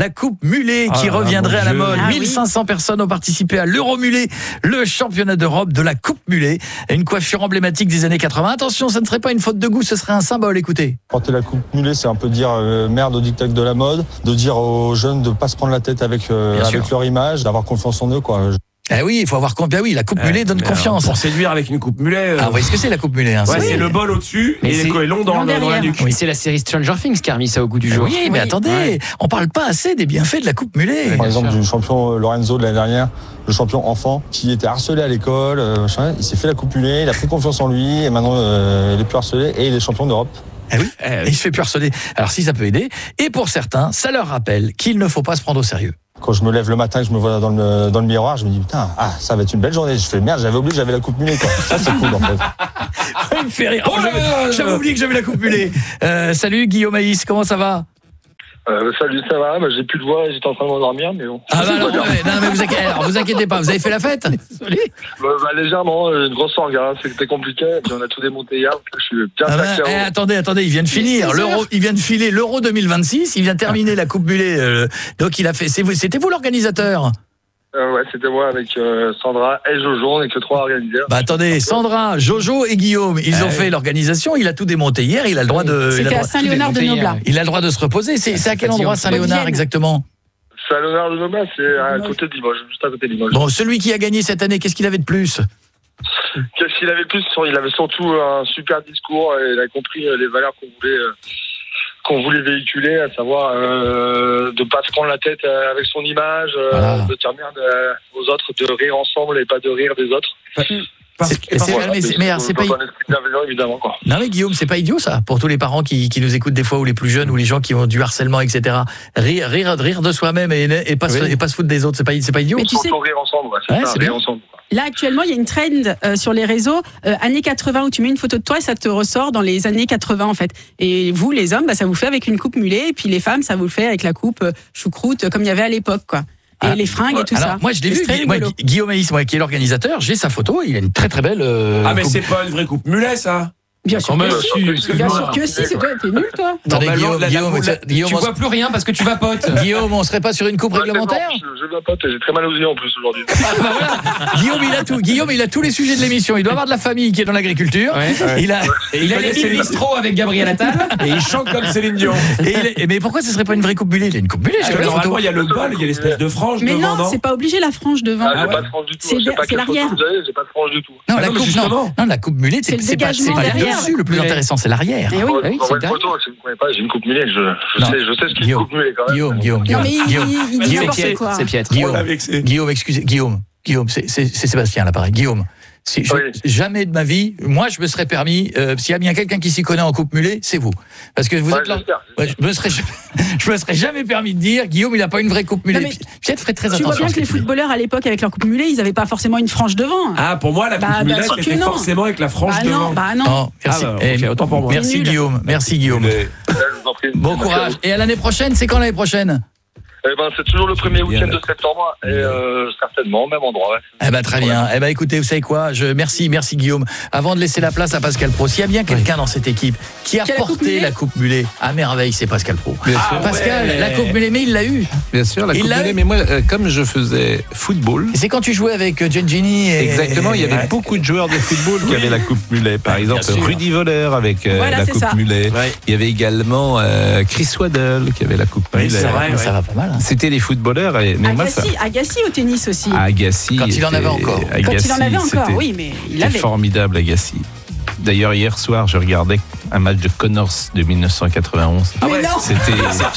mulet qui Ah, reviendrait à la mon Dieu. mode. Ah, mille cinq cents personnes ont participé à l'Euro Mulet, le championnat d'Europe de la Coupe Mulet. Une coiffure emblématique des années quatre-vingts. Attention, ça ne serait pas une faute de goût, ce serait un symbole, écoutez. Porter la coupe mulet, c'est un peu dire euh, merde au diktat de la mode, de dire aux jeunes de pas se prendre la tête avec, euh, Bien avec sûr. leur image, d'avoir confiance en eux, quoi. Eh oui, il faut avoir confiance. Ah oui, la coupe Euh, mulet donne mais confiance. alors, Pour séduire avec une coupe mulet. euh, Ah, vous voyez ce que c'est la coupe mulet, hein, ouais, c'est- c'est le bol au-dessus Mais et c'est- les colons dans, le- dans la nuque. Oui, c'est la série Stranger Things qui a remis ça au goût du Ah jour. oui, mais attendez, Ouais. on parle pas assez des bienfaits de la coupe mulet. Par exemple, du champion euh, Lorenzo de l'année dernière, le champion enfant, qui était harcelé à l'école, euh, machin, il s'est fait la coupe mulet, il a pris confiance en lui, et maintenant euh, il est plus harcelé, et il est champion d'Europe. Eh oui, et il se fait plus harceler. Alors si ça peut aider, et pour certains, ça leur rappelle qu'il ne faut pas se prendre au sérieux. Quand je me lève le matin et que je me vois dans le, dans le miroir, je me dis putain, ah, ça va être une belle journée. Je fais merde, j'avais oublié que j'avais la coupe mulet, quoi. Ça, c'est cool, en fait. Il me fait rire. Oh, j'avais, j'avais oublié que j'avais la coupe mulet. Euh, salut Guillaume Maïs, comment ça va? Euh, salut, ça va? Bah, j'ai plus de voix, j'étais en train de m'endormir, mais bon. Ah bah non, ouais, non, mais vous inquiétez, alors, vous inquiétez pas, vous avez fait la fête? Désolé. Bah, bah, légèrement, euh, une grosse orga, c'était compliqué, et puis on a tout démonté hier, donc je suis bien Ah bah, taqué. eh, attendez, attendez, il vient de finir l'euro, il vient de filer l'Euro deux mille vingt-six, il vient de terminer la coupe mulet, euh, donc il a fait, c'est vous, c'était vous l'organisateur? Euh, ouais, c'était moi avec euh, Sandra et Jojo, on est que trois organisés. Bah attendez, Sandra, Jojo et Guillaume, ils ont fait l'organisation, il a tout démonté hier, il a le droit de... C'était il a le à droit- Saint-Léonard-de-Noblat. Il a le droit de se reposer, c'est, c'est à quel endroit Saint-Léonard exactement? Saint-Léonard de Noblat, c'est à côté de Limoges, juste à côté de Limoges. Bon, celui qui a gagné cette année, qu'est-ce qu'il avait de plus? Qu'est-ce qu'il avait de plus? Il avait surtout un super discours, et il a compris euh, les valeurs qu'on voulait... euh, qu'on voulait véhiculer, à savoir euh, de pas se prendre la tête euh, avec son image, euh, Voilà. de dire merde euh, aux autres, de rire ensemble et pas de rire des autres. C'est, c'est, Voilà, mais c'est, mais alors, c'est pas... dans un esprit bienveillant, évidemment, quoi. Non mais Guillaume, c'est pas idiot ça, pour tous les parents qui, qui nous écoutent des fois, ou les plus jeunes, ou les gens qui ont du harcèlement, et cetera. Rire, rire, rire de soi-même et, et, pas, se, Oui. et pas se foutre des autres, c'est pas, c'est pas idiot. Mais tu sais- Faut rire ensemble, ouais, c'est Ouais, ça, c'est rire bien. ensemble. Là, actuellement, il y a une trend euh, sur les réseaux, euh, années quatre-vingts, où tu mets une photo de toi et ça te ressort dans les années quatre-vingts, en fait. Et vous, les hommes, bah, ça vous fait avec une coupe mulet, et puis les femmes, ça vous le fait avec la coupe euh, choucroute, euh, comme il y avait à l'époque, quoi. Et Ah, les fringues et tout alors, ça. moi je l'ai Et vu, c'est très Gui- moi, rigolo. Gu- Guillaume Maïs, moi, qui est l'organisateur, j'ai sa photo, il a une très très belle... euh, Ah, mais coupe. c'est pas une vraie coupe mulet, ça? Bien sûr Quand même, que si. si, Bien excuse-moi. sûr que si, c'est toi, t'es nul, toi. Attendez, Normalement, Guillaume, la- la- Guillaume, la- Guillaume, Tu on- vois plus rien parce que tu vapotes. Guillaume, on serait pas sur une coupe Ouais, réglementaire? c'est bon, Je, je vapote et j'ai très mal aux yeux en plus aujourd'hui. Guillaume, il a tout. Guillaume, il a tous les sujets de l'émission. Il doit avoir de la famille qui est dans l'agriculture. Ouais. Il a, Et il a les bistrot avec Gabriel Attal. Et il chante comme Céline Dion. et il est- mais pourquoi ce serait pas une vraie coupe mulet? Il a une coupe mulet, j'ai Parce vu que la photo. normalement, il y a le bol, il y a l'espèce de frange Mais devant, non, c'est pas obligé la frange devant. Ah, j'ai ouais. pas de frange du tout. C'est Je sais de- pas c'est quelle l'arrière. photo vous avez, j'ai pas de frange du tout. Non, Ah la non, mais coupe, non, justement. non, la coupe mulet, C'est le c'est pas, c'est dégagement pas le derrière. dessus le plus intéressant, c'est l'arrière. Eh oui. Ah oui, Envoie c'est une dingue. photo, si vous ne connaissez pas, j'ai une coupe mulet, je, je, Non. sais, je sais ce qu'est une Guillaume, coupe mulet quand même. Guillaume, Guillaume, Non, Guillaume, mais il- Guillaume, il- il dit Guillaume, n'importe quoi. C'est piètre. On Guillaume, l'a vexé. Guillaume, excusez, Guillaume, Guillaume, c'est, c'est, c'est Sébastien l'appareil. Guillaume, si je- Oui. jamais de ma vie, moi je me serais permis, euh, s'il y a bien quelqu'un qui s'y connaît en coupe mulet, c'est vous, parce que vous Ouais, êtes là. j'espère. Ouais, je me serais, je me serais jamais permis de dire, Guillaume, il a pas une vraie coupe mulet. Non, mais Pierre ferait très Tu attention. vois bien à ce que les tu dis. footballeurs à l'époque avec leur coupe mulet, ils avaient pas forcément une frange devant. Ah, pour moi, la coupe Bah, mulet, bien sûr c'était que non. forcément avec la frange Bah devant. non, bah non. Non, merci. Ah bah, Eh, ok, autant pour moi. Merci C'est nul. Guillaume, merci Guillaume. Là, je vous en prie. Bon Merci à courage. vous. Et à l'année prochaine, c'est quand l'année prochaine? Eh ben, c'est toujours le premier Bien week-end là. de septembre et euh, certainement au même endroit. Ouais. Eh ben très bien. Eh ben écoutez, vous savez quoi? Je merci, merci Guillaume. Avant de laisser la place à Pascal Pro, s'il y a bien quelqu'un dans cette équipe qui a Qui a la coupe porté mulet la coupe mulet à merveille, c'est Pascal Pro. Bien Ah, sûr. Pascal, ouais. la coupe mulet, mais il l'a eu. Bien sûr, la Il coupe l'a mulet, eu. mais moi, euh, comme je faisais football, Et c'est quand tu jouais avec euh, Gengini et... exactement, il y avait Ouais. beaucoup de joueurs de football qui avaient la coupe mulet. Par Bien exemple, sûr. Rudy Voller avec euh, Voilà, la c'est coupe ça. mulet. Ouais. Il y avait également euh, Chris Waddle qui avait la coupe Oui, mulet. c'est vrai, ouais. Ça va pas mal. hein. C'était les footballeurs. Et, mais moi, ça, Agassi, Agassi au tennis aussi. Agassi. Quand il en était- avait encore. Quand il en Agassi, avait encore, c'était- oui, mais il c'était avait. formidable, Agassi. D'ailleurs, hier soir, je regardais un match de Connors de mille neuf cent quatre-vingt-onze. Mais non. C'était,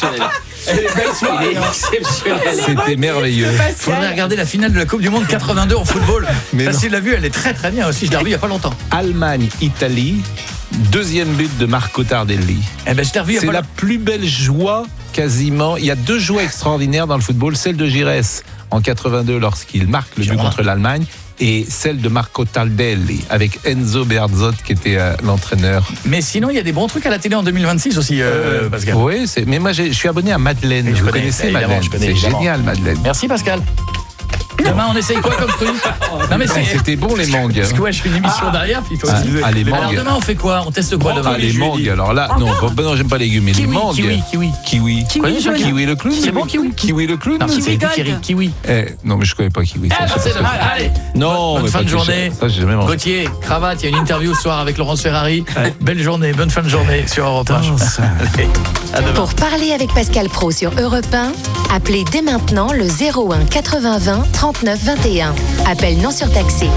Elle est belle soirée, hein. c'était merveilleux. Faudrait regarder la finale de la Coupe du Monde quatre-vingt-deux en football. Mais Ça, non. s'il l'a vu, elle est très très bien aussi. Je l'ai revu il y a pas longtemps. Allemagne, Italie, deuxième but de Marco Tardelli. Eh ben je l'ai revu il y a C'est pas la longtemps. plus belle joie quasiment. Il y a deux joies extraordinaires dans le football. Celle de Giresse en quatre-vingt-deux lorsqu'il marque le but Girard. contre l'Allemagne. Et celle de Marco Tardelli avec Enzo Bearzot qui était euh, l'entraîneur. Mais sinon, il y a des bons trucs à la télé en deux mille vingt-six aussi, euh, Pascal. Oui, c'est, mais moi j'ai- je suis abonné à Madeleine. Oui, je Vous connais, connaissez évidemment, Madeleine? je connais, C'est évidemment. génial Madeleine. Merci Pascal. Demain, on essaye quoi comme truc? Non, mais c'est... C'était bon, les mangues. Parce que ouais, je fais une émission derrière, puis il faut Ah, aussi... ah, les Alors mangues. demain, on fait quoi? On teste quoi demain? Ah, les mangues, alors là, non, bah, non, j'aime pas les légumes, mais les Kiwi, mangues. kiwi, kiwi. Kiwi. Kiwi, jaune. Kiwi le clown. C'est bon, kiwi? Kiwi le clown. Non, c'est Kiwi Kiwi, kiwi. Eh, non, mais je connais pas Kiwi. Ah, c'est dommage. Allez, Non, bonne mais fin pas de tout journée. ça. Ça, j'ai jamais mangé. Gauthier, cravate, il y a une interview ce soir avec Laurence Ferrari. Belle journée, bonne fin de journée sur Europe un. Allez, à demain. Pour parler avec Pascal Praud sur Europe un, appelez dès maintenant le zéro un quatre-vingts vingt trente-neuf vingt et un. Appel non surtaxé.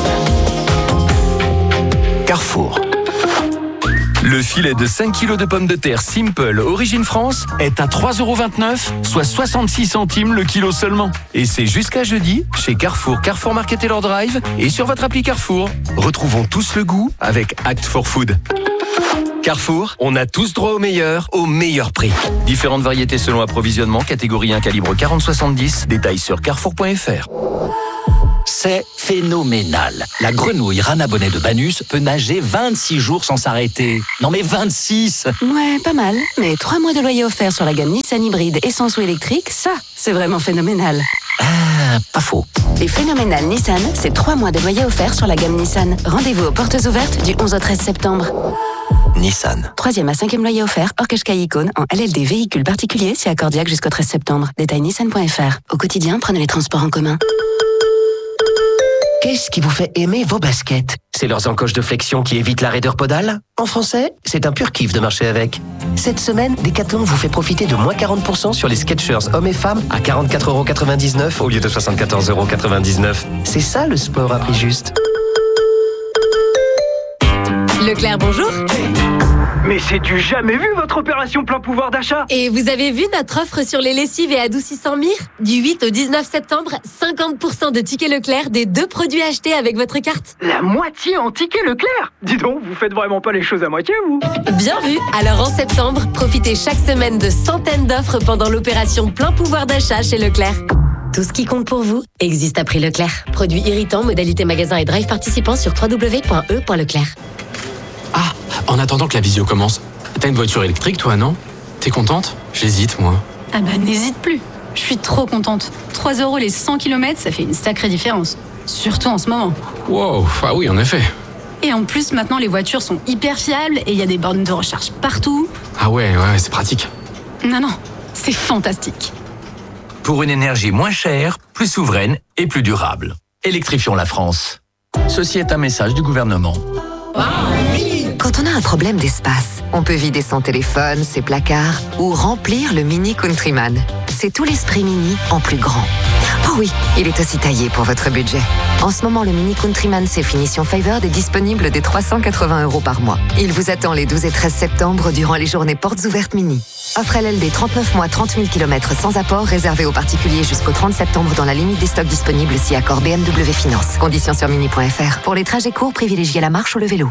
Carrefour. Le filet de cinq kilos de pommes de terre Simple Origine France est à trois euros vingt-neuf, soit soixante-six centimes le kilo seulement. Et c'est jusqu'à jeudi chez Carrefour, Carrefour Market et Leur Drive et sur votre appli Carrefour. Retrouvons tous le goût avec Act for Food. Carrefour, on a tous droit au meilleur, au meilleur prix. Différentes variétés selon approvisionnement, catégorie un calibre quarante soixante-dix, détails sur carrefour point f r. C'est phénoménal. La grenouille rana bonnet de Banus peut nager vingt-six jours sans s'arrêter. Non mais vingt-six! Ouais, pas mal. Mais trois mois de loyer offert sur la gamme Nissan hybride essence ou électrique, ça, c'est vraiment phénoménal. Ah, pas faux. Et phénoménal Nissan, c'est trois mois de loyer offert sur la gamme Nissan. Rendez-vous aux portes ouvertes du onze au treize septembre. Nissan. Troisième à cinquième loyer offert, hors Qashqai Icône, en L L D véhicule particulier, si accordiaque jusqu'au treize septembre. Détail nissan point f r. Au quotidien, prenez les transports en commun. Qu'est-ce qui vous fait aimer vos baskets? C'est leurs encoches de flexion qui évitent la raideur podale? En français, c'est un pur kiff de marcher avec. Cette semaine, Decathlon vous fait profiter de moins quarante pour cent sur les Skechers hommes et femmes à quarante-quatre euros quatre-vingt-dix-neuf au lieu de soixante-quatorze euros quatre-vingt-dix-neuf. C'est ça le sport à prix juste. Leclerc, bonjour. Mais c'est du jamais vu votre opération plein pouvoir d'achat. Et vous avez vu notre offre sur les lessives et adoucissants Mire? Du huit au dix-neuf septembre, cinquante pour cent de tickets Leclerc des deux produits achetés avec votre carte. La moitié en tickets Leclerc. Dis donc, vous faites vraiment pas les choses à moitié, vous? Bien vu. Alors en septembre, profitez chaque semaine de centaines d'offres pendant l'opération plein pouvoir d'achat chez Leclerc. Tout ce qui compte pour vous existe à prix Leclerc. Produits irritants, modalité magasin et drive participants sur w w w point e point leclerc. Ah, en attendant que la visio commence, t'as une voiture électrique toi, non? T'es contente? J'hésite, moi. Ah bah n'hésite plus. Je suis trop contente. trois euros les cent kilomètres, ça fait une sacrée différence. Surtout en ce moment. Wow, ah oui, en effet. Et en plus, maintenant, les voitures sont hyper fiables et il y a des bornes de recharge partout. Ah ouais, ouais, c'est pratique. Non, non, c'est fantastique. Pour une énergie moins chère, plus souveraine et plus durable. Électrifions la France. Ceci est un message du gouvernement. Quand on a un problème d'espace, on peut vider son téléphone, ses placards ou remplir le Mini Countryman. C'est tout l'esprit Mini en plus grand. Oh oui, il est aussi taillé pour votre budget. En ce moment, le Mini Countryman C finition Favored est disponible dès trois cent quatre-vingts euros par mois. Il vous attend les douze et treize septembre durant les journées portes ouvertes Mini. Offre L L D trente-neuf mois, trente mille kilomètres sans apport, réservé aux particuliers jusqu'au trente septembre dans la limite des stocks disponibles si accord B M W Finance. Conditions sur mini point f r. Pour les trajets courts, privilégiez la marche ou le vélo.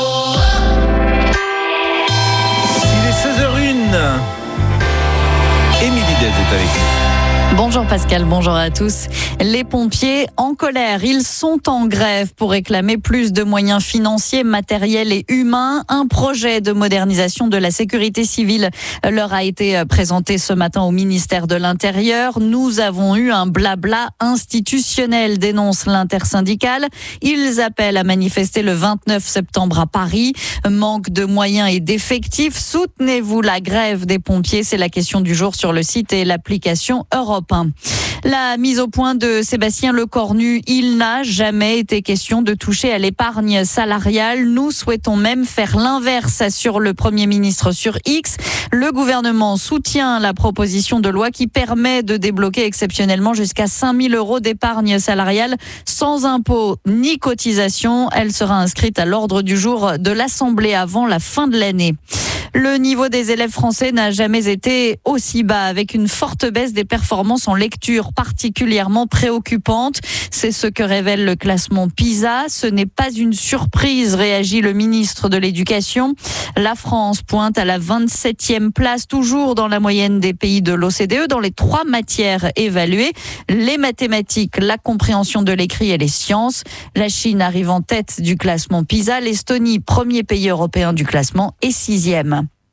Il est seize heures zéro un. Émilie Dez est avec nous. Bonjour Pascal, bonjour à tous. Les pompiers en colère, ils sont en grève pour réclamer plus de moyens financiers, matériels et humains. Un projet de modernisation de la sécurité civile leur a été présenté ce matin au ministère de l'Intérieur. Nous avons eu un blabla institutionnel, dénonce l'intersyndicale. Ils appellent à manifester le vingt-neuf septembre à Paris. Manque de moyens et d'effectifs. Soutenez-vous la grève des pompiers? C'est la question du jour sur le site et l'application Europe un. La mise au point de Sébastien Lecornu, il n'a jamais été question de toucher à l'épargne salariale. Nous souhaitons même faire l'inverse, assure le Premier ministre sur X. Le gouvernement soutient la proposition de loi qui permet de débloquer exceptionnellement jusqu'à cinq mille euros d'épargne salariale sans impôt ni cotisation. Elle sera inscrite à l'ordre du jour de l'Assemblée avant la fin de l'année. Le niveau des élèves français n'a jamais été aussi bas, avec une forte baisse des performances en lecture particulièrement préoccupante. C'est ce que révèle le classement PISA. Ce n'est pas une surprise, réagit le ministre de l'Éducation. La France pointe à la vingt-septième place, toujours dans la moyenne des pays de l'O C D E, dans les trois matières évaluées, les mathématiques, la compréhension de l'écrit et les sciences. La Chine arrive en tête du classement PISA. L'Estonie, premier pays européen du classement, est sixième.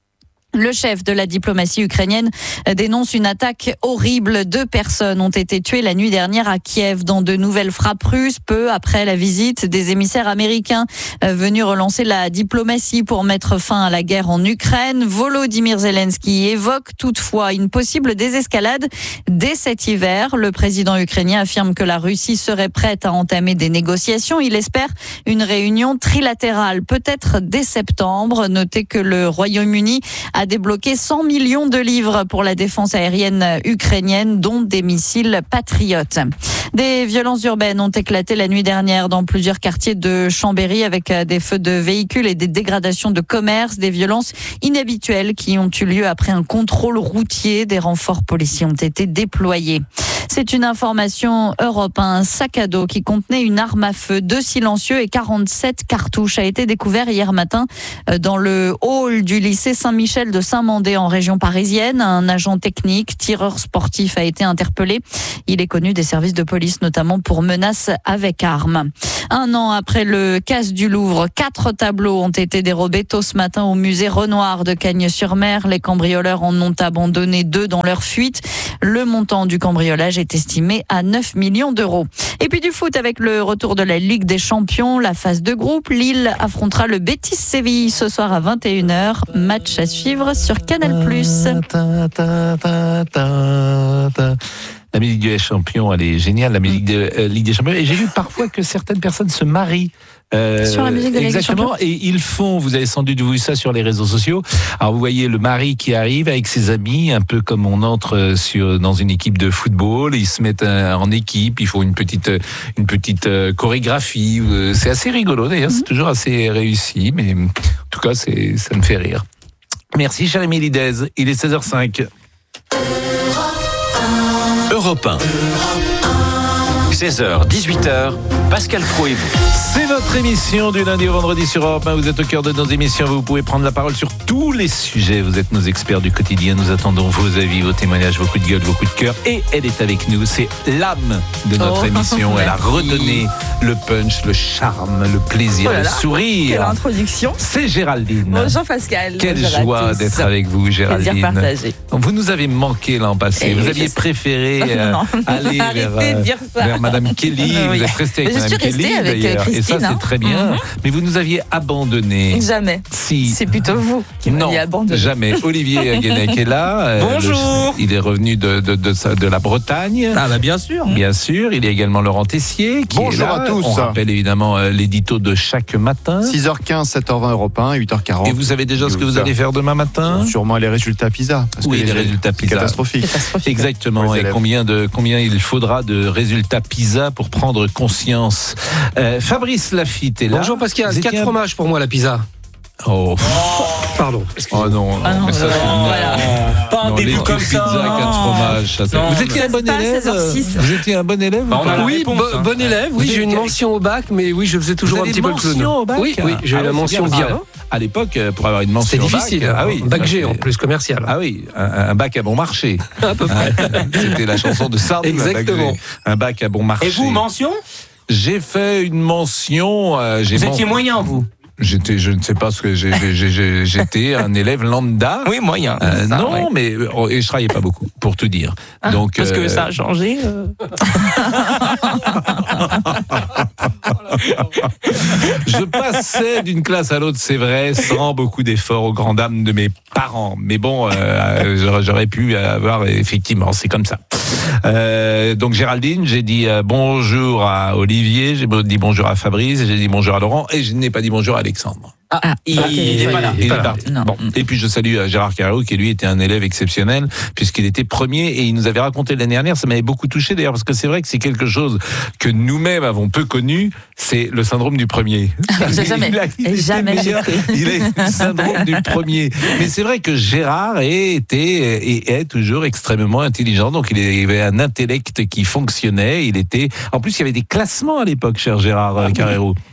Le chef de la diplomatie ukrainienne dénonce une attaque horrible. Deux personnes ont été tuées la nuit dernière à Kiev dans de nouvelles frappes russes, peu après la visite des émissaires américains venus relancer la diplomatie pour mettre fin à la guerre en Ukraine. Volodymyr Zelensky évoque toutefois une possible désescalade dès cet hiver. Le président ukrainien affirme que la Russie serait prête à entamer des négociations. Il espère une réunion trilatérale, peut-être dès septembre. Notez que le Royaume-Uni a débloqué cent millions de livres pour la défense aérienne ukrainienne, dont des missiles patriotes. Des violences urbaines ont éclaté la nuit dernière dans plusieurs quartiers de Chambéry avec des feux de véhicules et des dégradations de commerce, des violences inhabituelles qui ont eu lieu après un contrôle routier. Des renforts policiers ont été déployés. C'est une information Europe. Un sac à dos qui contenait une arme à feu, deux silencieux et quarante-sept cartouches a été découvert hier matin dans le hall du lycée Saint-Michel de Saint-Mandé en région parisienne. Un agent technique, tireur sportif a été interpellé. Il est connu des services de police, notamment pour menaces avec armes. Un an après le casse du Louvre, quatre tableaux ont été dérobés tôt ce matin au musée Renoir de Cagnes-sur-Mer. Les cambrioleurs en ont abandonné deux dans leur fuite. Le montant du cambriolage est estimé à neuf millions d'euros. Et puis du foot avec le retour de la Ligue des Champions, la phase de groupe. Lille affrontera le Betis Séville ce soir à vingt et une heures. Match à suivre sur Canal plus. La musique des champions, elle est géniale, la musique de euh, Ligue des Champions. Et j'ai vu parfois que certaines personnes se marient. Euh, sur la musique de Ligue des Champions. Exactement, et ils font, vous avez sans doute vu ça sur les réseaux sociaux. Alors vous voyez le mari qui arrive avec ses amis, un peu comme on entre sur dans une équipe de football. Ils se mettent en équipe, ils font une petite une petite chorégraphie. C'est assez rigolo d'ailleurs, mm-hmm. C'est toujours assez réussi, mais en tout cas c'est ça me fait rire. Merci cher Émilie Dez, il est seize heures cinq. Europe un. seize heures, dix-huit heures, Pascal Pro et vous. C'est votre émission du lundi au vendredi sur Europe un. Vous êtes au cœur de nos émissions. Vous pouvez prendre la parole sur tous les sujets. Vous êtes nos experts du quotidien. Nous attendons vos avis, vos témoignages, vos coups de gueule, vos coups de cœur. Et elle est avec nous. C'est l'âme de notre oh, émission. Elle a redonné le punch, le charme, le plaisir, oh là là, le sourire. Quelle introduction. C'est Géraldine. Bonjour Pascal. Quelle bonjour joie d'être avec vous, Géraldine. Plaisir partagé. Vous nous avez manqué l'an passé. Et vous aviez préféré euh, aller vers, euh, vers Madame Kelly. Oui. Vous êtes resté avec Madame Kelly avec d'ailleurs. Christine, et ça, hein. c'est très bien. Mm-hmm. Mais vous nous aviez abandonné. Jamais. Si. C'est plutôt vous qui m'aviez abandonné. Jamais. Olivier Guénec est là. Bonjour. Le, il est revenu de, de, de, de, de la Bretagne. Ah bah bien sûr. Bien sûr. Il y a également Laurent Tessier qui Bonjour est là. à tous. On rappelle évidemment euh, l'édito de chaque matin. six heures quinze, sept heures vingt Europe un, huit heures quarante. Et vous savez déjà ce que vous allez faire demain matin ? Sûrement les résultats PISA. Parce oui, que les, les résultats PISA. Catastrophiques. Catastrophique. Exactement. Et combien, de, combien il faudra de résultats PISA pour prendre conscience. Euh, Fabrice Lafitte est là. Bonjour Pascal, quatre un... fromages pour moi la pizza. Oh, pardon. Oh non, ah non, mais ça, non, c'est voilà. Pas un début comme ça. Pizza, quatre fromages. Ça, non, vous étiez un bon élève. Vous étiez un bon élève. Bah, ou oui, réponse, bo- hein. bon élève. Oui, j'ai eu une mention au bac, mais oui, je faisais toujours un petit peu le clown. Au bac oui, oui, j'ai eu ah, la mention bien. bien. À l'époque, pour avoir une mention au bac, c'est difficile. Ah oui, bac G en plus commercial. Ah oui, un, un bac à bon marché. À peu près. C'était la chanson de Sardou. Exactement. Un bac à bon marché. Et vous, mention ? J'ai fait une mention. Euh, j'ai vous étiez mon... moyen, vous. J'étais, je ne sais pas ce que j'ai, j'ai, j'ai, j'étais un élève lambda. Oui, moyen. Euh, ça, non, ouais. mais et je travaillais pas beaucoup, pour tout dire. Ah, donc parce euh... que ça a changé. Euh... je passais d'une classe à l'autre, c'est vrai, sans beaucoup d'efforts aux grandes dames de mes parents. Mais bon, euh, j'aurais, j'aurais pu avoir effectivement, c'est comme ça. Euh, donc Géraldine, j'ai dit euh, bonjour à Olivier, j'ai dit bonjour à Fabrice, j'ai dit bonjour à Laurent et je n'ai pas dit bonjour à Alexandre. Ah, il, okay, il est pas là. Il est parti. Bon. Et puis je salue Gérard Carreau qui lui était un élève exceptionnel puisqu'il était premier et il nous avait raconté l'année dernière, ça m'avait beaucoup touché d'ailleurs parce que c'est vrai que c'est quelque chose que nous-mêmes avons peu connu, c'est le syndrome du premier. J'ai jamais, il a, il jamais meilleur, il a le syndrome du premier. Mais c'est vrai que Gérard était et est toujours extrêmement intelligent, donc il avait un intellect qui fonctionnait, il était, en plus il y avait des classements à l'époque, cher Gérard Carreau.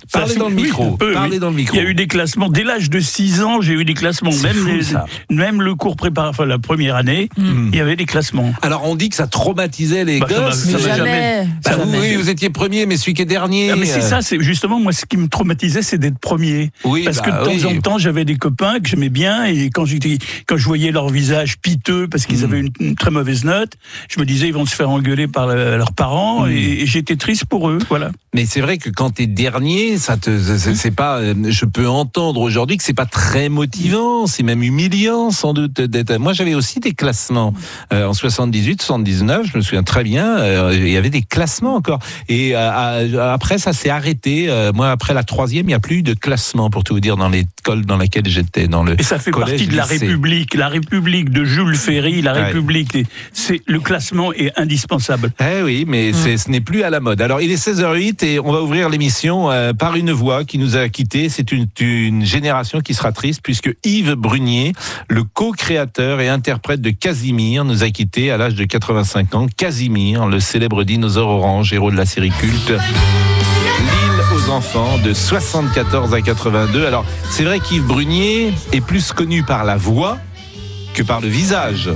Parlez dans le oui, micro. Peu, Parlez oui. dans le micro. Il y a eu des classements. Dès l'âge de six ans, j'ai eu des classements. C'est Même, fou, les, ça. même le cours préparatoire, enfin, la première année, Mm. il y avait des classements. Alors on dit que ça traumatisait les Bah, ça gosses. m'a- ça m'a Mais jamais- Bah, ça vous, m'a- oui, vous étiez premier, mais celui qui est dernier. Ah, mais c'est euh, ça, c'est justement moi ce qui me traumatisait, c'est d'être premier. Oui, parce bah, que de temps oui. en temps, j'avais des copains que j'aimais bien et quand j'étais, quand je voyais leur visage piteux parce qu'ils Mm. avaient une, une très mauvaise note, je me disais ils vont se faire engueuler par le- leurs parents Mm. et, et j'étais triste pour eux. Voilà. Mais c'est vrai que quand t'es dernier, ça te, c'est, c'est pas. euh, Je peux entendre aujourd'hui que c'est pas très motivant, c'est même humiliant sans doute d'être. Moi, j'avais aussi des classements euh, en soixante-dix-huit, soixante-dix-neuf. Je me souviens très bien. euh, Il y avait des classements encore. Et euh, à- après, ça s'est arrêté. Euh, moi, après la troisième, il n'y a plus eu de classement pour tout vous dire dans l'école dans laquelle j'étais, dans le. Et ça fait collège, partie de la lycée. République, la République de Jules Ferry, la Ouais. République. C'est le classement est indispensable. Eh oui, mais c'est, ce n'est plus à la mode. Alors, il est seize heures huit et on va ouvrir l'émission euh, par une voix qui nous a quittés. C'est une, une génération qui sera triste puisque Yves Brunier, le co-créateur et interprète de Casimir, nous a quittés à l'âge de quatre-vingt-cinq ans. Casimir, le célèbre dinosaure orange, héros de la série culte. L'île aux enfants de soixante-quatorze à quatre-vingt-deux. Alors, c'est vrai qu'Yves Brunier est plus connu par la voix que par le visage.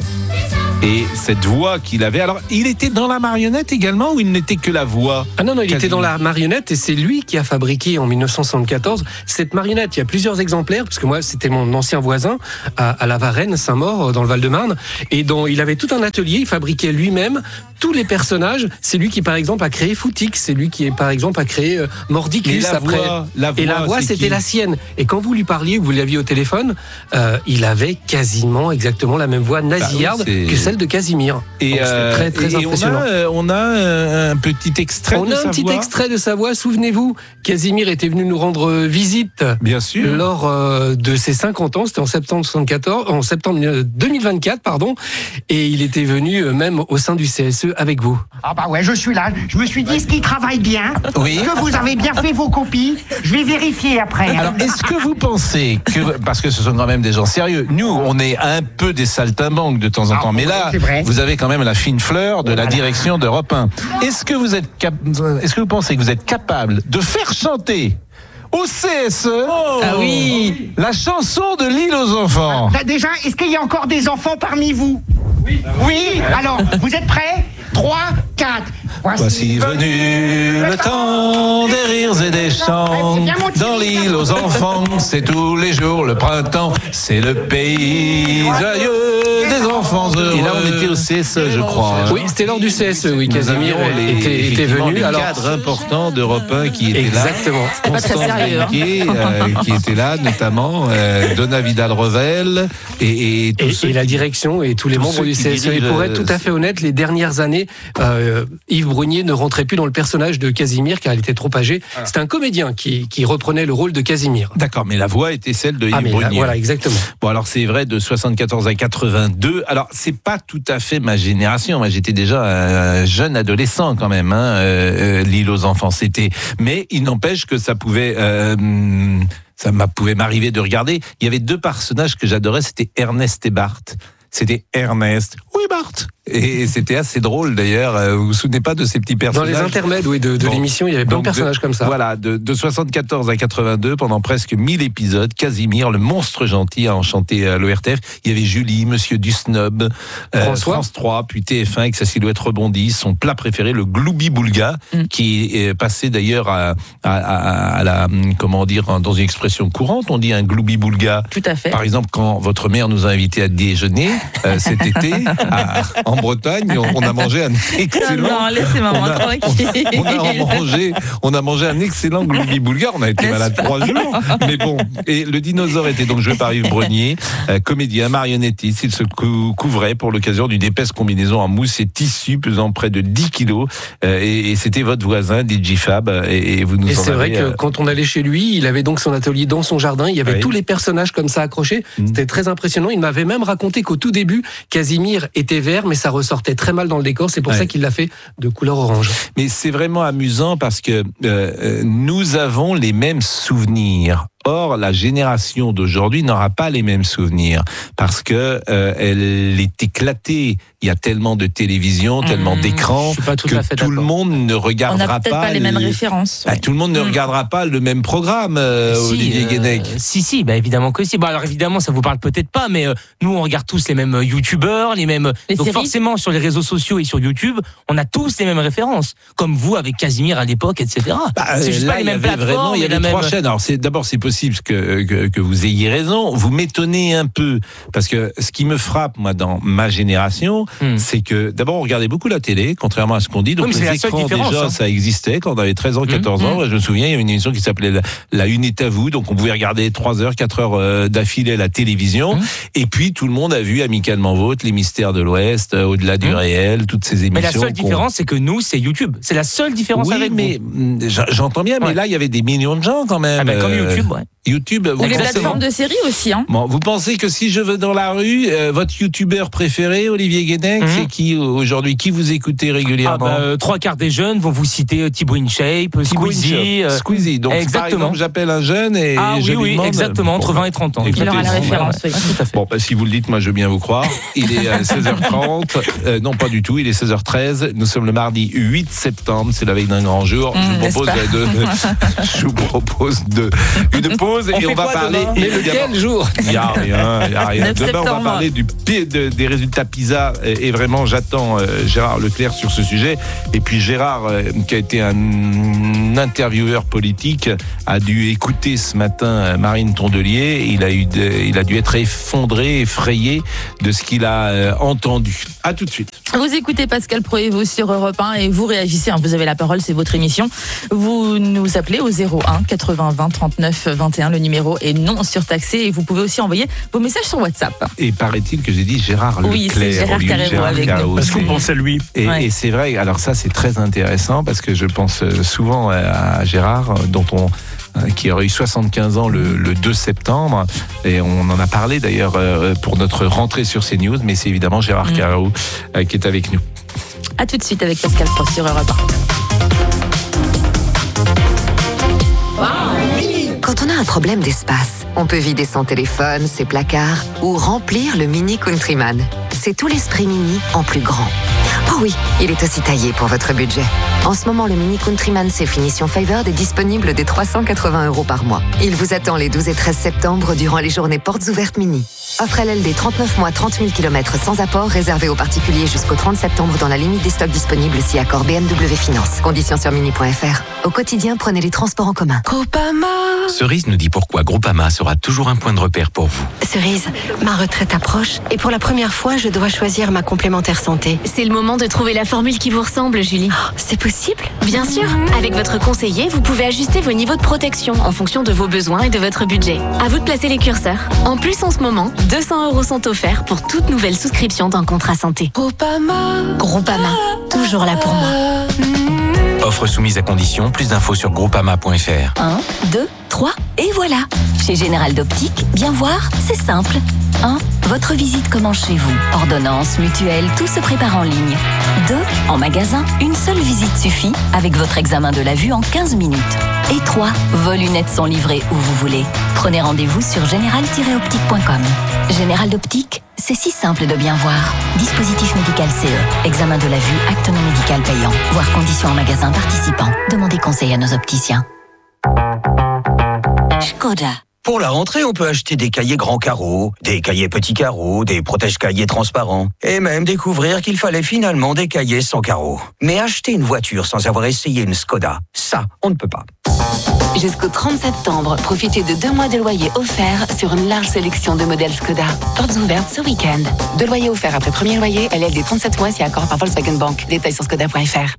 Et cette voix qu'il avait, alors il était dans la marionnette également ou il n'était que la voix? Ah non, non, il Quasiment. était dans la marionnette et c'est lui qui a fabriqué en mille neuf cent soixante-quatorze cette marionnette. Il y a plusieurs exemplaires, parce que moi c'était mon ancien voisin à, à La Varenne, Saint-Maur, dans le Val-de-Marne, et dont il avait tout un atelier, il fabriquait lui-même tous les personnages. C'est lui qui par exemple a créé Footix, c'est lui qui par exemple a créé euh, Mordicus. Et la après. voix, la et la voix, voix c'est c'était qui la sienne. Et quand vous lui parliez, vous l'aviez au téléphone, euh, il avait quasiment exactement la même voix nasillarde Bah oui, c'est- que celle de Casimir. Et, Donc, c'était euh, très très et impressionnant. on a, euh, on a euh, un petit extrait On de a sa un petit voix. extrait de sa voix. Souvenez-vous, Casimir était venu nous rendre euh, visite. Bien sûr. Lors euh, de ses cinquante ans, c'était en septembre soixante-quatorze, en septembre deux mille vingt-quatre, pardon, et il était venu euh, même au sein du C S E avec vous. Ah bah ouais, je suis là. Je me suis dit, est-ce qu'il travaille bien? Oui. Que vous avez bien fait vos copies? Je vais vérifier après. Alors, est-ce que vous pensez que, parce que ce sont quand même des gens sérieux, nous, on est un peu des saltimbanques de temps en temps, mais là, c'est vrai. vous avez quand même la fine fleur de la direction d'Europe un. Est-ce que vous êtes cap- est-ce que vous pensez que vous êtes capable de faire chanter au C S E Ah oui. la chanson de l'île aux enfants? Bah, déjà, est-ce qu'il y a encore des enfants parmi vous? Oui. Oui. Alors, vous êtes prêts? trois, quatre. Voici venu le temps des rires et des chants. Dans l'île aux enfants, c'est tous les jours le printemps. C'est le pays joyeux des enfants heureux. Et là, on était au C S E, je crois. hein. Oui, c'était lors du C S E, oui, Nous Casimir avions les- était, était effectivement, venu. les Alors, cadres importants d'Europe un qui étaient Exactement. là. C'était pas très Constance sérieux, hein. Benguet, euh, qui était là, notamment euh, Donna Vidal-Revel et, et tous Et, ceux et la qui- direction et tous les tous membres ceux du qui C S E. Et dirigent, pour être tout à fait honnête, les dernières années, euh, Yves Brunier ne rentrait plus dans le personnage de Casimir car il était trop âgé. C'était un comédien qui, qui reprenait le rôle de Casimir. D'accord, mais la voix était celle de Yves Ah, mais là, Brunier. voilà, exactement. Bon, alors c'est vrai de soixante-quatorze à quatre-vingt-deux. Alors c'est pas tout à fait ma génération. Moi, j'étais déjà un jeune adolescent quand même. Hein, euh, euh, l'île aux enfants, c'était. Mais il n'empêche que ça pouvait. Euh, ça m'a pouvait m'arriver de regarder. Il y avait deux personnages que j'adorais. C'était Ernest et Bart. C'était Ernest. Oui, Bart. Et c'était assez drôle d'ailleurs. Euh, Vous vous souvenez pas de ces petits Dans personnages? les intermèdes, oui, de, de Bon. l'émission, il y avait plein de Donc, personnages comme ça. Voilà, de, de soixante-quatorze à quatre-vingt-deux, pendant presque mille épisodes, Casimir, le monstre gentil, a enchanté à l'O R T F. Il y avait Julie, Monsieur du Snob, euh, François. France trois, puis T F un avec sa silhouette rebondie, son plat préféré, le gloubi-boulga, qui est passé d'ailleurs à, à, à, à la, comment dire, dans une expression courante, on dit un gloubi-boulga. Tout à fait. Par exemple, quand votre mère nous a invités à déjeuner euh, cet été à- en Bretagne, on, on a mangé un excellent. Non, non, laissez maman on a- tranquille. On a mangé, on a mangé un excellent gloubi-boulga. On a été N'est-ce malade pas? trois jours, mais bon. Et le dinosaure était donc joué par Yves Brunier, euh, comédien, marionnettiste. Il se cou- couvrait pour l'occasion d'une épaisse combinaison en mousse et tissu pesant près de dix kilos. Euh, et et c'était votre voisin, D J Fab. Et, et vous nous Et en c'est vrai avez, que euh, quand on allait chez lui, il avait donc son atelier dans son jardin. Il y avait Oui. tous les personnages comme ça accrochés. C'était très impressionnant. Il m'avait même raconté qu'au tout début, Casimir était vert, mais ça ressortait très mal dans le décor. C'est pour Ouais. ça qu'il l'a fait de couleur orange. Mais c'est vraiment amusant parce que euh, euh, nous avons les mêmes souvenirs. Or, la génération d'aujourd'hui n'aura pas les mêmes souvenirs parce que euh, elle est éclatée il y a tellement de télévision, tellement Mmh, d'écrans je suis pas tout que à fait tout le d'accord. monde ne On regardera n'a peut-être pas les mêmes références. Bah, ouais. tout le monde ne regardera pas le même programme, euh, Si, Olivier euh, Guénec. Si, si, bah évidemment que si. Bon, alors évidemment, ça vous parle peut-être pas, mais euh, nous, on regarde tous les mêmes euh, youtubeurs, les mêmes. Les donc séries. forcément, sur les réseaux sociaux et sur YouTube, on a tous les mêmes références, comme vous avec Casimir à l'époque, et cetera. Bah, c'est juste là, pas les il y mêmes avait plateformes. vraiment, il y et avait la même... trois chaînes. Alors, c'est d'abord, c'est possible que, que que vous ayez raison. Vous m'étonnez un peu parce que ce qui me frappe, moi, dans ma génération, Hmm. c'est que d'abord, on regardait beaucoup la télé, contrairement à ce qu'on dit. Donc, Oui, mais c'est les la seule écrans différence, déjà, hein. ça existait quand on avait treize ans, quatorze ans. Hmm. Je me souviens, il y avait une émission qui s'appelait la, la Une est à vous. Donc, on pouvait regarder trois heures, quatre heures euh, d'affilée à la télévision. Hmm. Et puis, tout le monde a vu Amicalement Vôtre, Les Mystères de l'Ouest, euh, Au-delà du Hmm. réel, toutes ces émissions. Mais la seule qu'on- différence, c'est que nous, c'est YouTube. C'est la seule différence oui, avec mais vous. mm, j- j'entends bien, mais Ouais. là, il y avait des millions de gens quand même. Ah bah, comme Euh, YouTube, ouais. YouTube, vous Ou les pensez- plateformes de séries aussi. Hein. Bon, vous pensez que si je vais dans la rue, euh, votre youtubeur préféré, Olivier Guénec, Mhm. c'est qui euh, aujourd'hui? Qui vous écoutez Ah régulièrement? bah, euh, trois quarts des jeunes vont vous citer euh, Thibaut InShape, euh, Thibaut Squeezie. Inchop. euh, Squeezie. Donc, par exactement. exemple, j'appelle un jeune et Ah je oui, lui oui, demande... exactement, entre Bon, vingt et trente ans. écoutez, Il aura la ouais, référence, ouais. oui. Tout à fait. Bon, bah, si vous le dites, moi, je veux bien vous croire. Il est à seize heures trente. Euh, non, pas du tout. Il est seize heures treize. Nous sommes le mardi huit septembre. C'est la veille d'un grand jour. Mmh, je vous n'est-ce propose pas de, je vous propose de, une pause On et fait on va quoi parler. demain Mais évidemment- lequel jour Il n'y a rien, il y a rien. neuf Demain, on va septembre. parler du pi- de- des résultats PISA et, et vraiment, j'attends euh, Gérard Leclerc sur ce sujet. Et puis Gérard, euh, qui a été un intervieweur politique, a dû écouter ce matin euh, Marine Tondelier. Il a eu, de- il a dû être effondré, effrayé de ce qu'il a euh, entendu. À tout de suite. Vous écoutez Pascal Proévo sur Europe un et vous réagissez. Hein, vous avez la parole, c'est votre émission. Vous nous appelez au zéro un quatre-vingts vingt trente-neuf vingt et un. Le numéro est non surtaxé et vous pouvez aussi envoyer vos messages sur WhatsApp. Et paraît-il que j'ai dit Gérard Oui, Leclerc. c'est Gérard au lieu de Carrero Gérard avec nous. Carreau. Parce qu'on pense à lui. Et, Ouais. et c'est vrai, alors ça c'est très intéressant parce que je pense euh, souvent à Gérard, euh, dont on euh, qui aurait eu soixante-quinze ans le, le deux septembre, et on en a parlé d'ailleurs euh, pour notre rentrée sur CNews, mais c'est évidemment Gérard Mm. Carreau euh, qui est avec nous. À tout de suite avec Pascal Pro sur Europe un. Quand on a un problème d'espace, on peut vider son téléphone, ses placards ou remplir le Mini Countryman. C'est tout l'esprit Mini en plus grand. Oh oui, il est aussi taillé pour votre budget. En ce moment, le Mini Countryman C Finition Favored est disponible dès trois cent quatre-vingts euros par mois. Il vous attend les douze et treize septembre durant les journées portes ouvertes Mini. Offre L L D trente-neuf mois, trente mille kilomètres sans apport, réservé aux particuliers jusqu'au trente septembre dans la limite des stocks disponibles si accord B M W Finance. Conditions sur mini point f r. Au quotidien, prenez les transports en commun. Cerise nous dit pourquoi Groupama sera toujours un point de repère pour vous. Cerise, ma retraite approche et pour la première fois, je dois choisir ma complémentaire santé. C'est le moment de trouver la formule qui vous ressemble, Julie. Oh, c'est possible? Bien sûr. Avec votre conseiller, vous pouvez ajuster vos niveaux de protection en fonction de vos besoins et de votre budget. À vous de placer les curseurs. En plus, en ce moment, deux cents euros sont offerts pour toute nouvelle souscription d'un contrat santé. Groupama. Groupama, toujours là pour moi. Offre soumise à condition, plus d'infos sur groupama point f r. un, deux, trois, et voilà. Chez Général d'Optique, bien voir, c'est simple. un. Votre visite commence chez vous. Ordonnance, mutuelle, tout se prépare en ligne. deux. En magasin, une seule visite suffit avec votre examen de la vue en quinze minutes. Et trois. Vos lunettes sont livrées où vous voulez. Prenez rendez-vous sur général tiret optique point com. Général d'Optique, c'est si simple de bien voir. Dispositif médical C E. Examen de la vue, acte non médical payant. Voir conditions en magasin participant. Demandez conseil à nos opticiens. Škoda. Pour la rentrée, on peut acheter des cahiers grands carreaux, des cahiers petits carreaux, des protège-cahiers transparents, et même découvrir qu'il fallait finalement des cahiers sans carreaux. Mais acheter une voiture sans avoir essayé une Škoda, ça, on ne peut pas. Jusqu'au trente septembre, profitez de deux mois de loyer offerts sur une large sélection de modèles Škoda. Portes ouvertes ce week-end. Deux loyers offerts après premier loyer, L L D trente-sept mois si accord par Volkswagen Bank. Détails sur škoda point f r.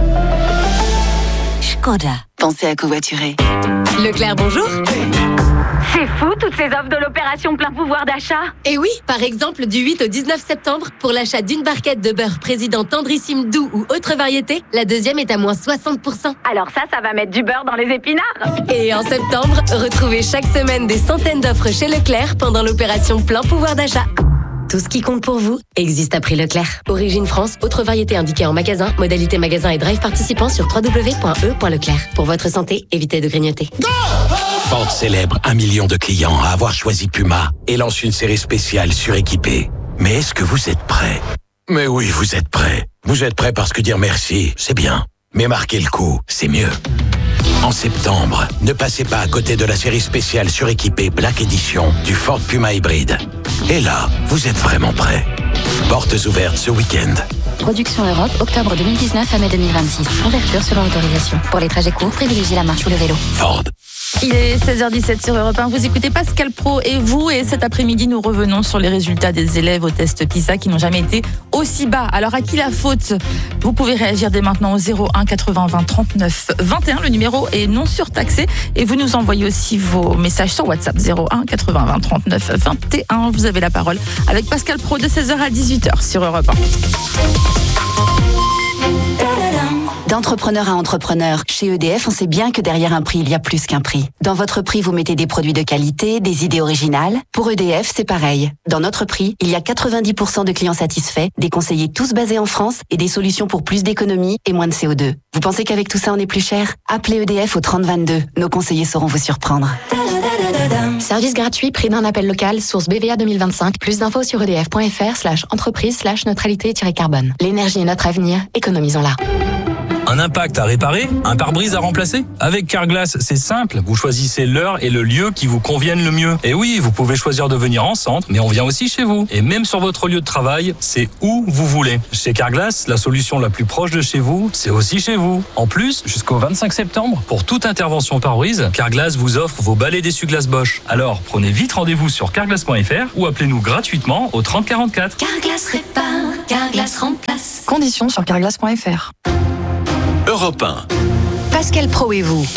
Škoda. Pensez à covoiturer. Leclerc, bonjour. C'est fou, toutes ces offres de l'opération plein pouvoir d'achat. Et oui, par exemple, du huit au dix-neuf septembre, pour l'achat d'une barquette de beurre président tendrissime doux ou autre variété, la deuxième est à moins soixante pour cent. Alors ça, ça va mettre du beurre dans les épinards. Et en septembre, retrouvez chaque semaine des centaines d'offres chez Leclerc pendant l'opération plein pouvoir d'achat. Tout ce qui compte pour vous existe à prix Leclerc. Origine France, autre variété indiquée en magasin, modalité magasin et drive participant sur w w w point e point leclerc. Pour votre santé, évitez de grignoter. Ford célèbre un million de clients à avoir choisi Puma et lance une série spéciale suréquipée. Mais est-ce que vous êtes prêts? Mais oui, vous êtes prêts. Vous êtes prêts parce que dire merci, c'est bien. Mais marquer le coup, c'est mieux. En septembre, ne passez pas à côté de la série spéciale suréquipée Black Edition du Ford Puma hybride. Et là, vous êtes vraiment prêts. Portes ouvertes ce week-end. Production Europe, octobre deux mille dix-neuf à mai deux mille vingt-six. Ouverture selon autorisation. Pour les trajets courts, privilégiez la marche ou le vélo. Ford. Il est seize heures dix-sept sur Europe un. Vous écoutez Pascal Pro et vous. Et cet après-midi, nous revenons sur les résultats des élèves au test PISA qui n'ont jamais été aussi bas. Alors, à qui la faute? Vous pouvez réagir dès maintenant au zéro un quatre-vingts vingt trente-neuf vingt et un. Le numéro est non surtaxé. Et vous nous envoyez aussi vos messages sur WhatsApp zéro un quatre-vingts vingt trente-neuf vingt et un. Vous avez la parole avec Pascal Pro de seize heures à dix-huit heures sur Europe un. D'entrepreneur à entrepreneur, chez E D F, on sait bien que derrière un prix, il y a plus qu'un prix. Dans votre prix, vous mettez des produits de qualité, des idées originales. Pour E D F, c'est pareil. Dans notre prix, il y a quatre-vingt-dix pour cent de clients satisfaits, des conseillers tous basés en France et des solutions pour plus d'économie et moins de C O deux. Vous pensez qu'avec tout ça, on est plus cher? Appelez E D F au trente vingt-deux. Nos conseillers sauront vous surprendre. Service gratuit, prix d'un appel local, source B V A deux mille vingt-cinq. Plus d'infos sur edf.fr slash entreprise slash neutralité-carbone. L'énergie est notre avenir, économisons-la. Un impact à réparer? Un pare-brise à remplacer? Avec Carglass, c'est simple. Vous choisissez l'heure et le lieu qui vous conviennent le mieux. Et oui, vous pouvez choisir de venir en centre, mais on vient aussi chez vous. Et même sur votre lieu de travail, c'est où vous voulez. Chez Carglass, la solution la plus proche de chez vous, c'est aussi chez vous. En plus, jusqu'au vingt-cinq septembre, pour toute intervention pare-brise, Carglass vous offre vos balais d'essuie-glace Bosch. Alors, prenez vite rendez-vous sur carglass point f r ou appelez-nous gratuitement au trente quarante-quatre. Carglass répare, Carglass remplace. Conditions sur carglass point f r. Europe un. Pascal Pro et vous.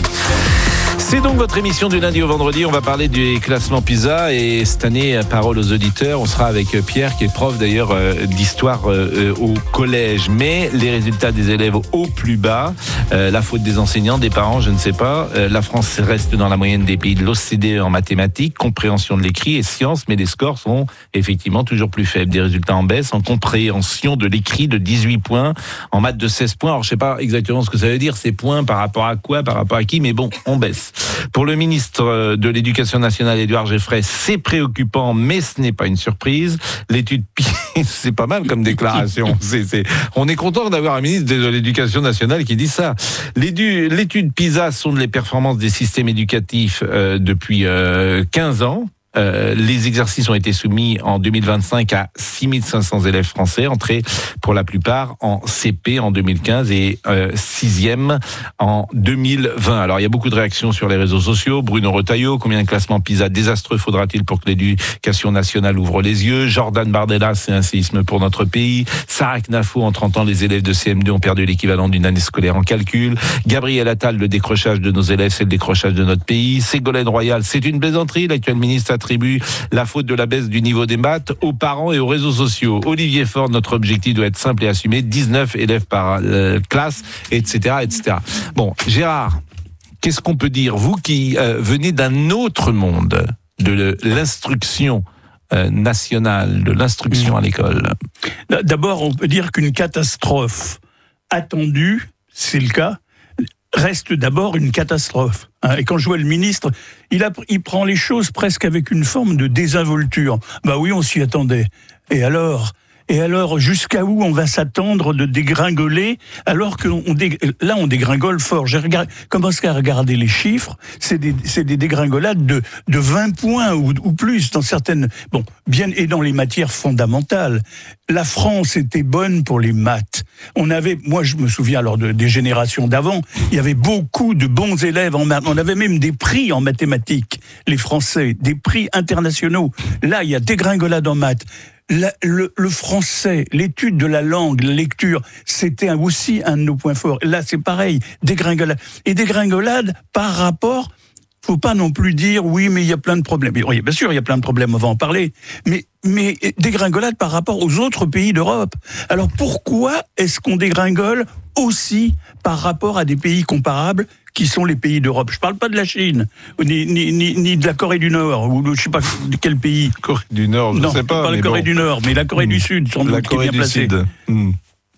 C'est donc votre émission du lundi au vendredi. On va parler du classement PISA et cette année, parole aux auditeurs. On sera avec Pierre, qui est prof d'ailleurs euh, d'histoire euh, au collège. Mais les résultats des élèves au plus bas, euh, la faute des enseignants, des parents, je ne sais pas. Euh, la France reste dans la moyenne des pays de l'O C D E en mathématiques, compréhension de l'écrit et sciences, mais les scores sont effectivement toujours plus faibles. Des résultats en baisse, en compréhension de l'écrit de dix-huit points, en maths de seize points. Alors je ne sais pas exactement ce que ça veut dire, ces points par rapport à quoi, par rapport à qui, mais bon, on baisse. Pour le ministre de l'Éducation nationale, Édouard Geoffrey, c'est préoccupant, mais ce n'est pas une surprise. L'étude PISA, c'est pas mal comme déclaration. C'est, c'est... On est content d'avoir un ministre de l'Éducation nationale qui dit ça. L'édu... L'étude PISA sonde les performances des systèmes éducatifs euh, depuis euh, quinze ans. Euh, les exercices ont été soumis en deux mille vingt-cinq à six mille cinq cents élèves français, entrés pour la plupart en C P en deux mille quinze et euh, sixième en deux mille vingt. Alors il y a beaucoup de réactions sur les réseaux sociaux. Bruno Retailleau, combien de classements PISA désastreux faudra-t-il pour que l'éducation nationale ouvre les yeux? Jordan Bardella, c'est un séisme pour notre pays. Sarah Knafo, en trente ans, les élèves de C M deux ont perdu l'équivalent d'une année scolaire en calcul. Gabriel Attal, le décrochage de nos élèves, c'est le décrochage de notre pays. Ségolène Royal, c'est une plaisanterie. L'actuel ministre a attribue la faute de la baisse du niveau des maths aux parents et aux réseaux sociaux. Olivier Faure, notre objectif doit être simple et assumé, dix-neuf élèves par euh, classe, et cetera, et cetera. Bon, Gérard, qu'est-ce qu'on peut dire, vous qui euh, venez d'un autre monde, de l'instruction euh, nationale, de l'instruction à l'école? D'abord, on peut dire qu'une catastrophe attendue, c'est le cas, reste d'abord une catastrophe. Et quand je vois le ministre, il, a, il prend les choses presque avec une forme de désinvolture. Bah oui, on s'y attendait. Et alors Et alors, jusqu'à où on va s'attendre de dégringoler, alors que on dé... là, on dégringole fort. J'ai regardé, commencé à regarder les chiffres, c'est des, c'est des dégringolades de, de vingt points ou, ou plus dans certaines, bon, bien, et dans les matières fondamentales. La France était bonne pour les maths. On avait, moi, je me souviens alors de, des générations d'avant, il y avait beaucoup de bons élèves en maths. On avait même des prix en mathématiques, les Français, des prix internationaux. Là, il y a dégringolade en maths. La, le, le français, l'étude de la langue, la lecture, c'était aussi un de nos points forts. Là, c'est pareil, dégringolade. Et dégringolade par rapport, faut pas non plus dire, oui, mais il y a plein de problèmes. Oui, bien sûr, il y a plein de problèmes, on va en parler. Mais, mais dégringolade par rapport aux autres pays d'Europe. Alors pourquoi est-ce qu'on dégringole aussi par rapport à des pays comparables qui sont les pays d'Europe? Je parle pas de la Chine, ni, ni, ni, ni de la Corée du Nord, ou de, je sais pas de quel pays. Corée du Nord, je non, sais pas. pas la Corée bon. du Nord, mais la Corée mmh. du Sud, sans doute, qui est bien placée. Mmh.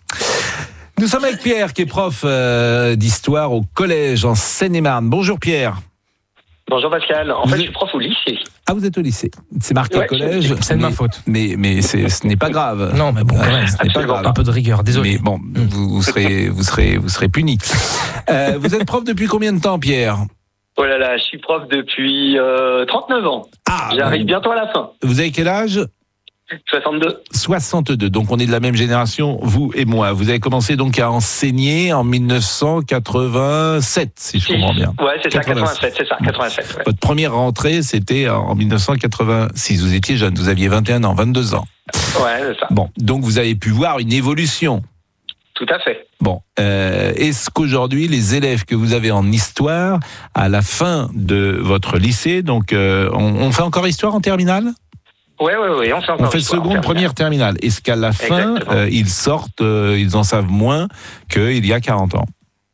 Nous sommes avec Pierre, qui est prof euh, d'histoire au collège en Seine-et-Marne. Bonjour Pierre. Bonjour Pascal. En Vous fait, êtes- je suis prof au lycée. Ah, vous êtes au lycée. C'est marqué Ouais, collège. c'est de ma mais- faute. Mais, mais c'est- ce n'est pas grave. Non, mais bon, quand même, ce n'est pas absolument grave. Un peu de rigueur, désolé. Mais bon, vous, vous serez, vous serez, vous serez puni. Euh, vous êtes prof depuis combien de temps, Pierre? Oh là là, je suis prof depuis euh, trente-neuf ans. Ah, J'arrive bon. bientôt à la fin. Vous avez quel âge? soixante-deux. soixante-deux. Donc on est de la même génération, vous et moi. Vous avez commencé donc à enseigner en mille neuf cent quatre-vingt-sept, si je comprends bien. Ouais, c'est ça, quatre-vingt-sept, c'est ça, quatre-vingt-sept. Ouais. Votre première rentrée, c'était en mille neuf cent quatre-vingt-six. Vous étiez jeune, vous aviez vingt et un ans, vingt-deux ans. Ouais, c'est ça. Bon, donc vous avez pu voir une évolution. Tout à fait. Bon, euh, est-ce qu'aujourd'hui, les élèves que vous avez en histoire, à la fin de votre lycée, donc euh, on, on fait encore histoire en terminale? Ouais, ouais, ouais, on fait encore On fait histoire, seconde, en première, terminale. Est-ce qu'à la fin, Exactement. euh, ils sortent, euh, ils en savent moins qu'il y a quarante ans?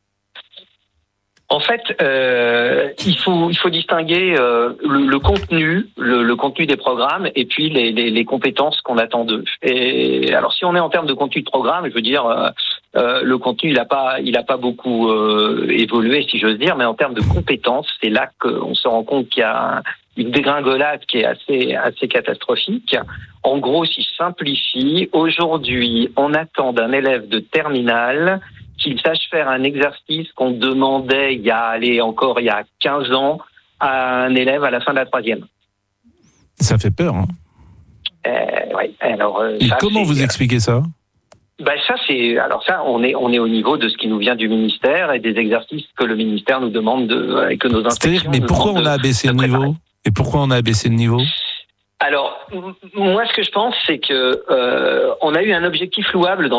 En fait, euh, il faut il faut distinguer euh, le, le contenu, le, le contenu des programmes, et puis les, les, les compétences qu'on attend d'eux. Et alors, si on est en termes de contenu de programme, je veux dire, euh, euh, le contenu il a pas il a pas beaucoup euh, évolué, si j'ose dire, mais en termes de compétences, c'est là qu'on se rend compte qu'il y a une dégringolade qui est assez assez catastrophique. En gros, si je simplifie, aujourd'hui, on attend d'un élève de terminale qu'il sache faire un exercice qu'on demandait il y a, allez, encore il y a quinze ans à un élève à la fin de la troisième. Ça fait peur, hein? Euh, ouais, alors, euh, Et ça, comment c'est- vous expliquez ça? Ben ça c'est alors ça on est on est au niveau de ce qui nous vient du ministère et des exercices que le ministère nous demande de et que nos inspections. C'est-à-dire, mais nous pourquoi demandent on a de- abaissé de le préparer. niveau? Et pourquoi on a abaissé le niveau? Alors m- moi ce que je pense c'est que euh, on a eu un objectif louable dans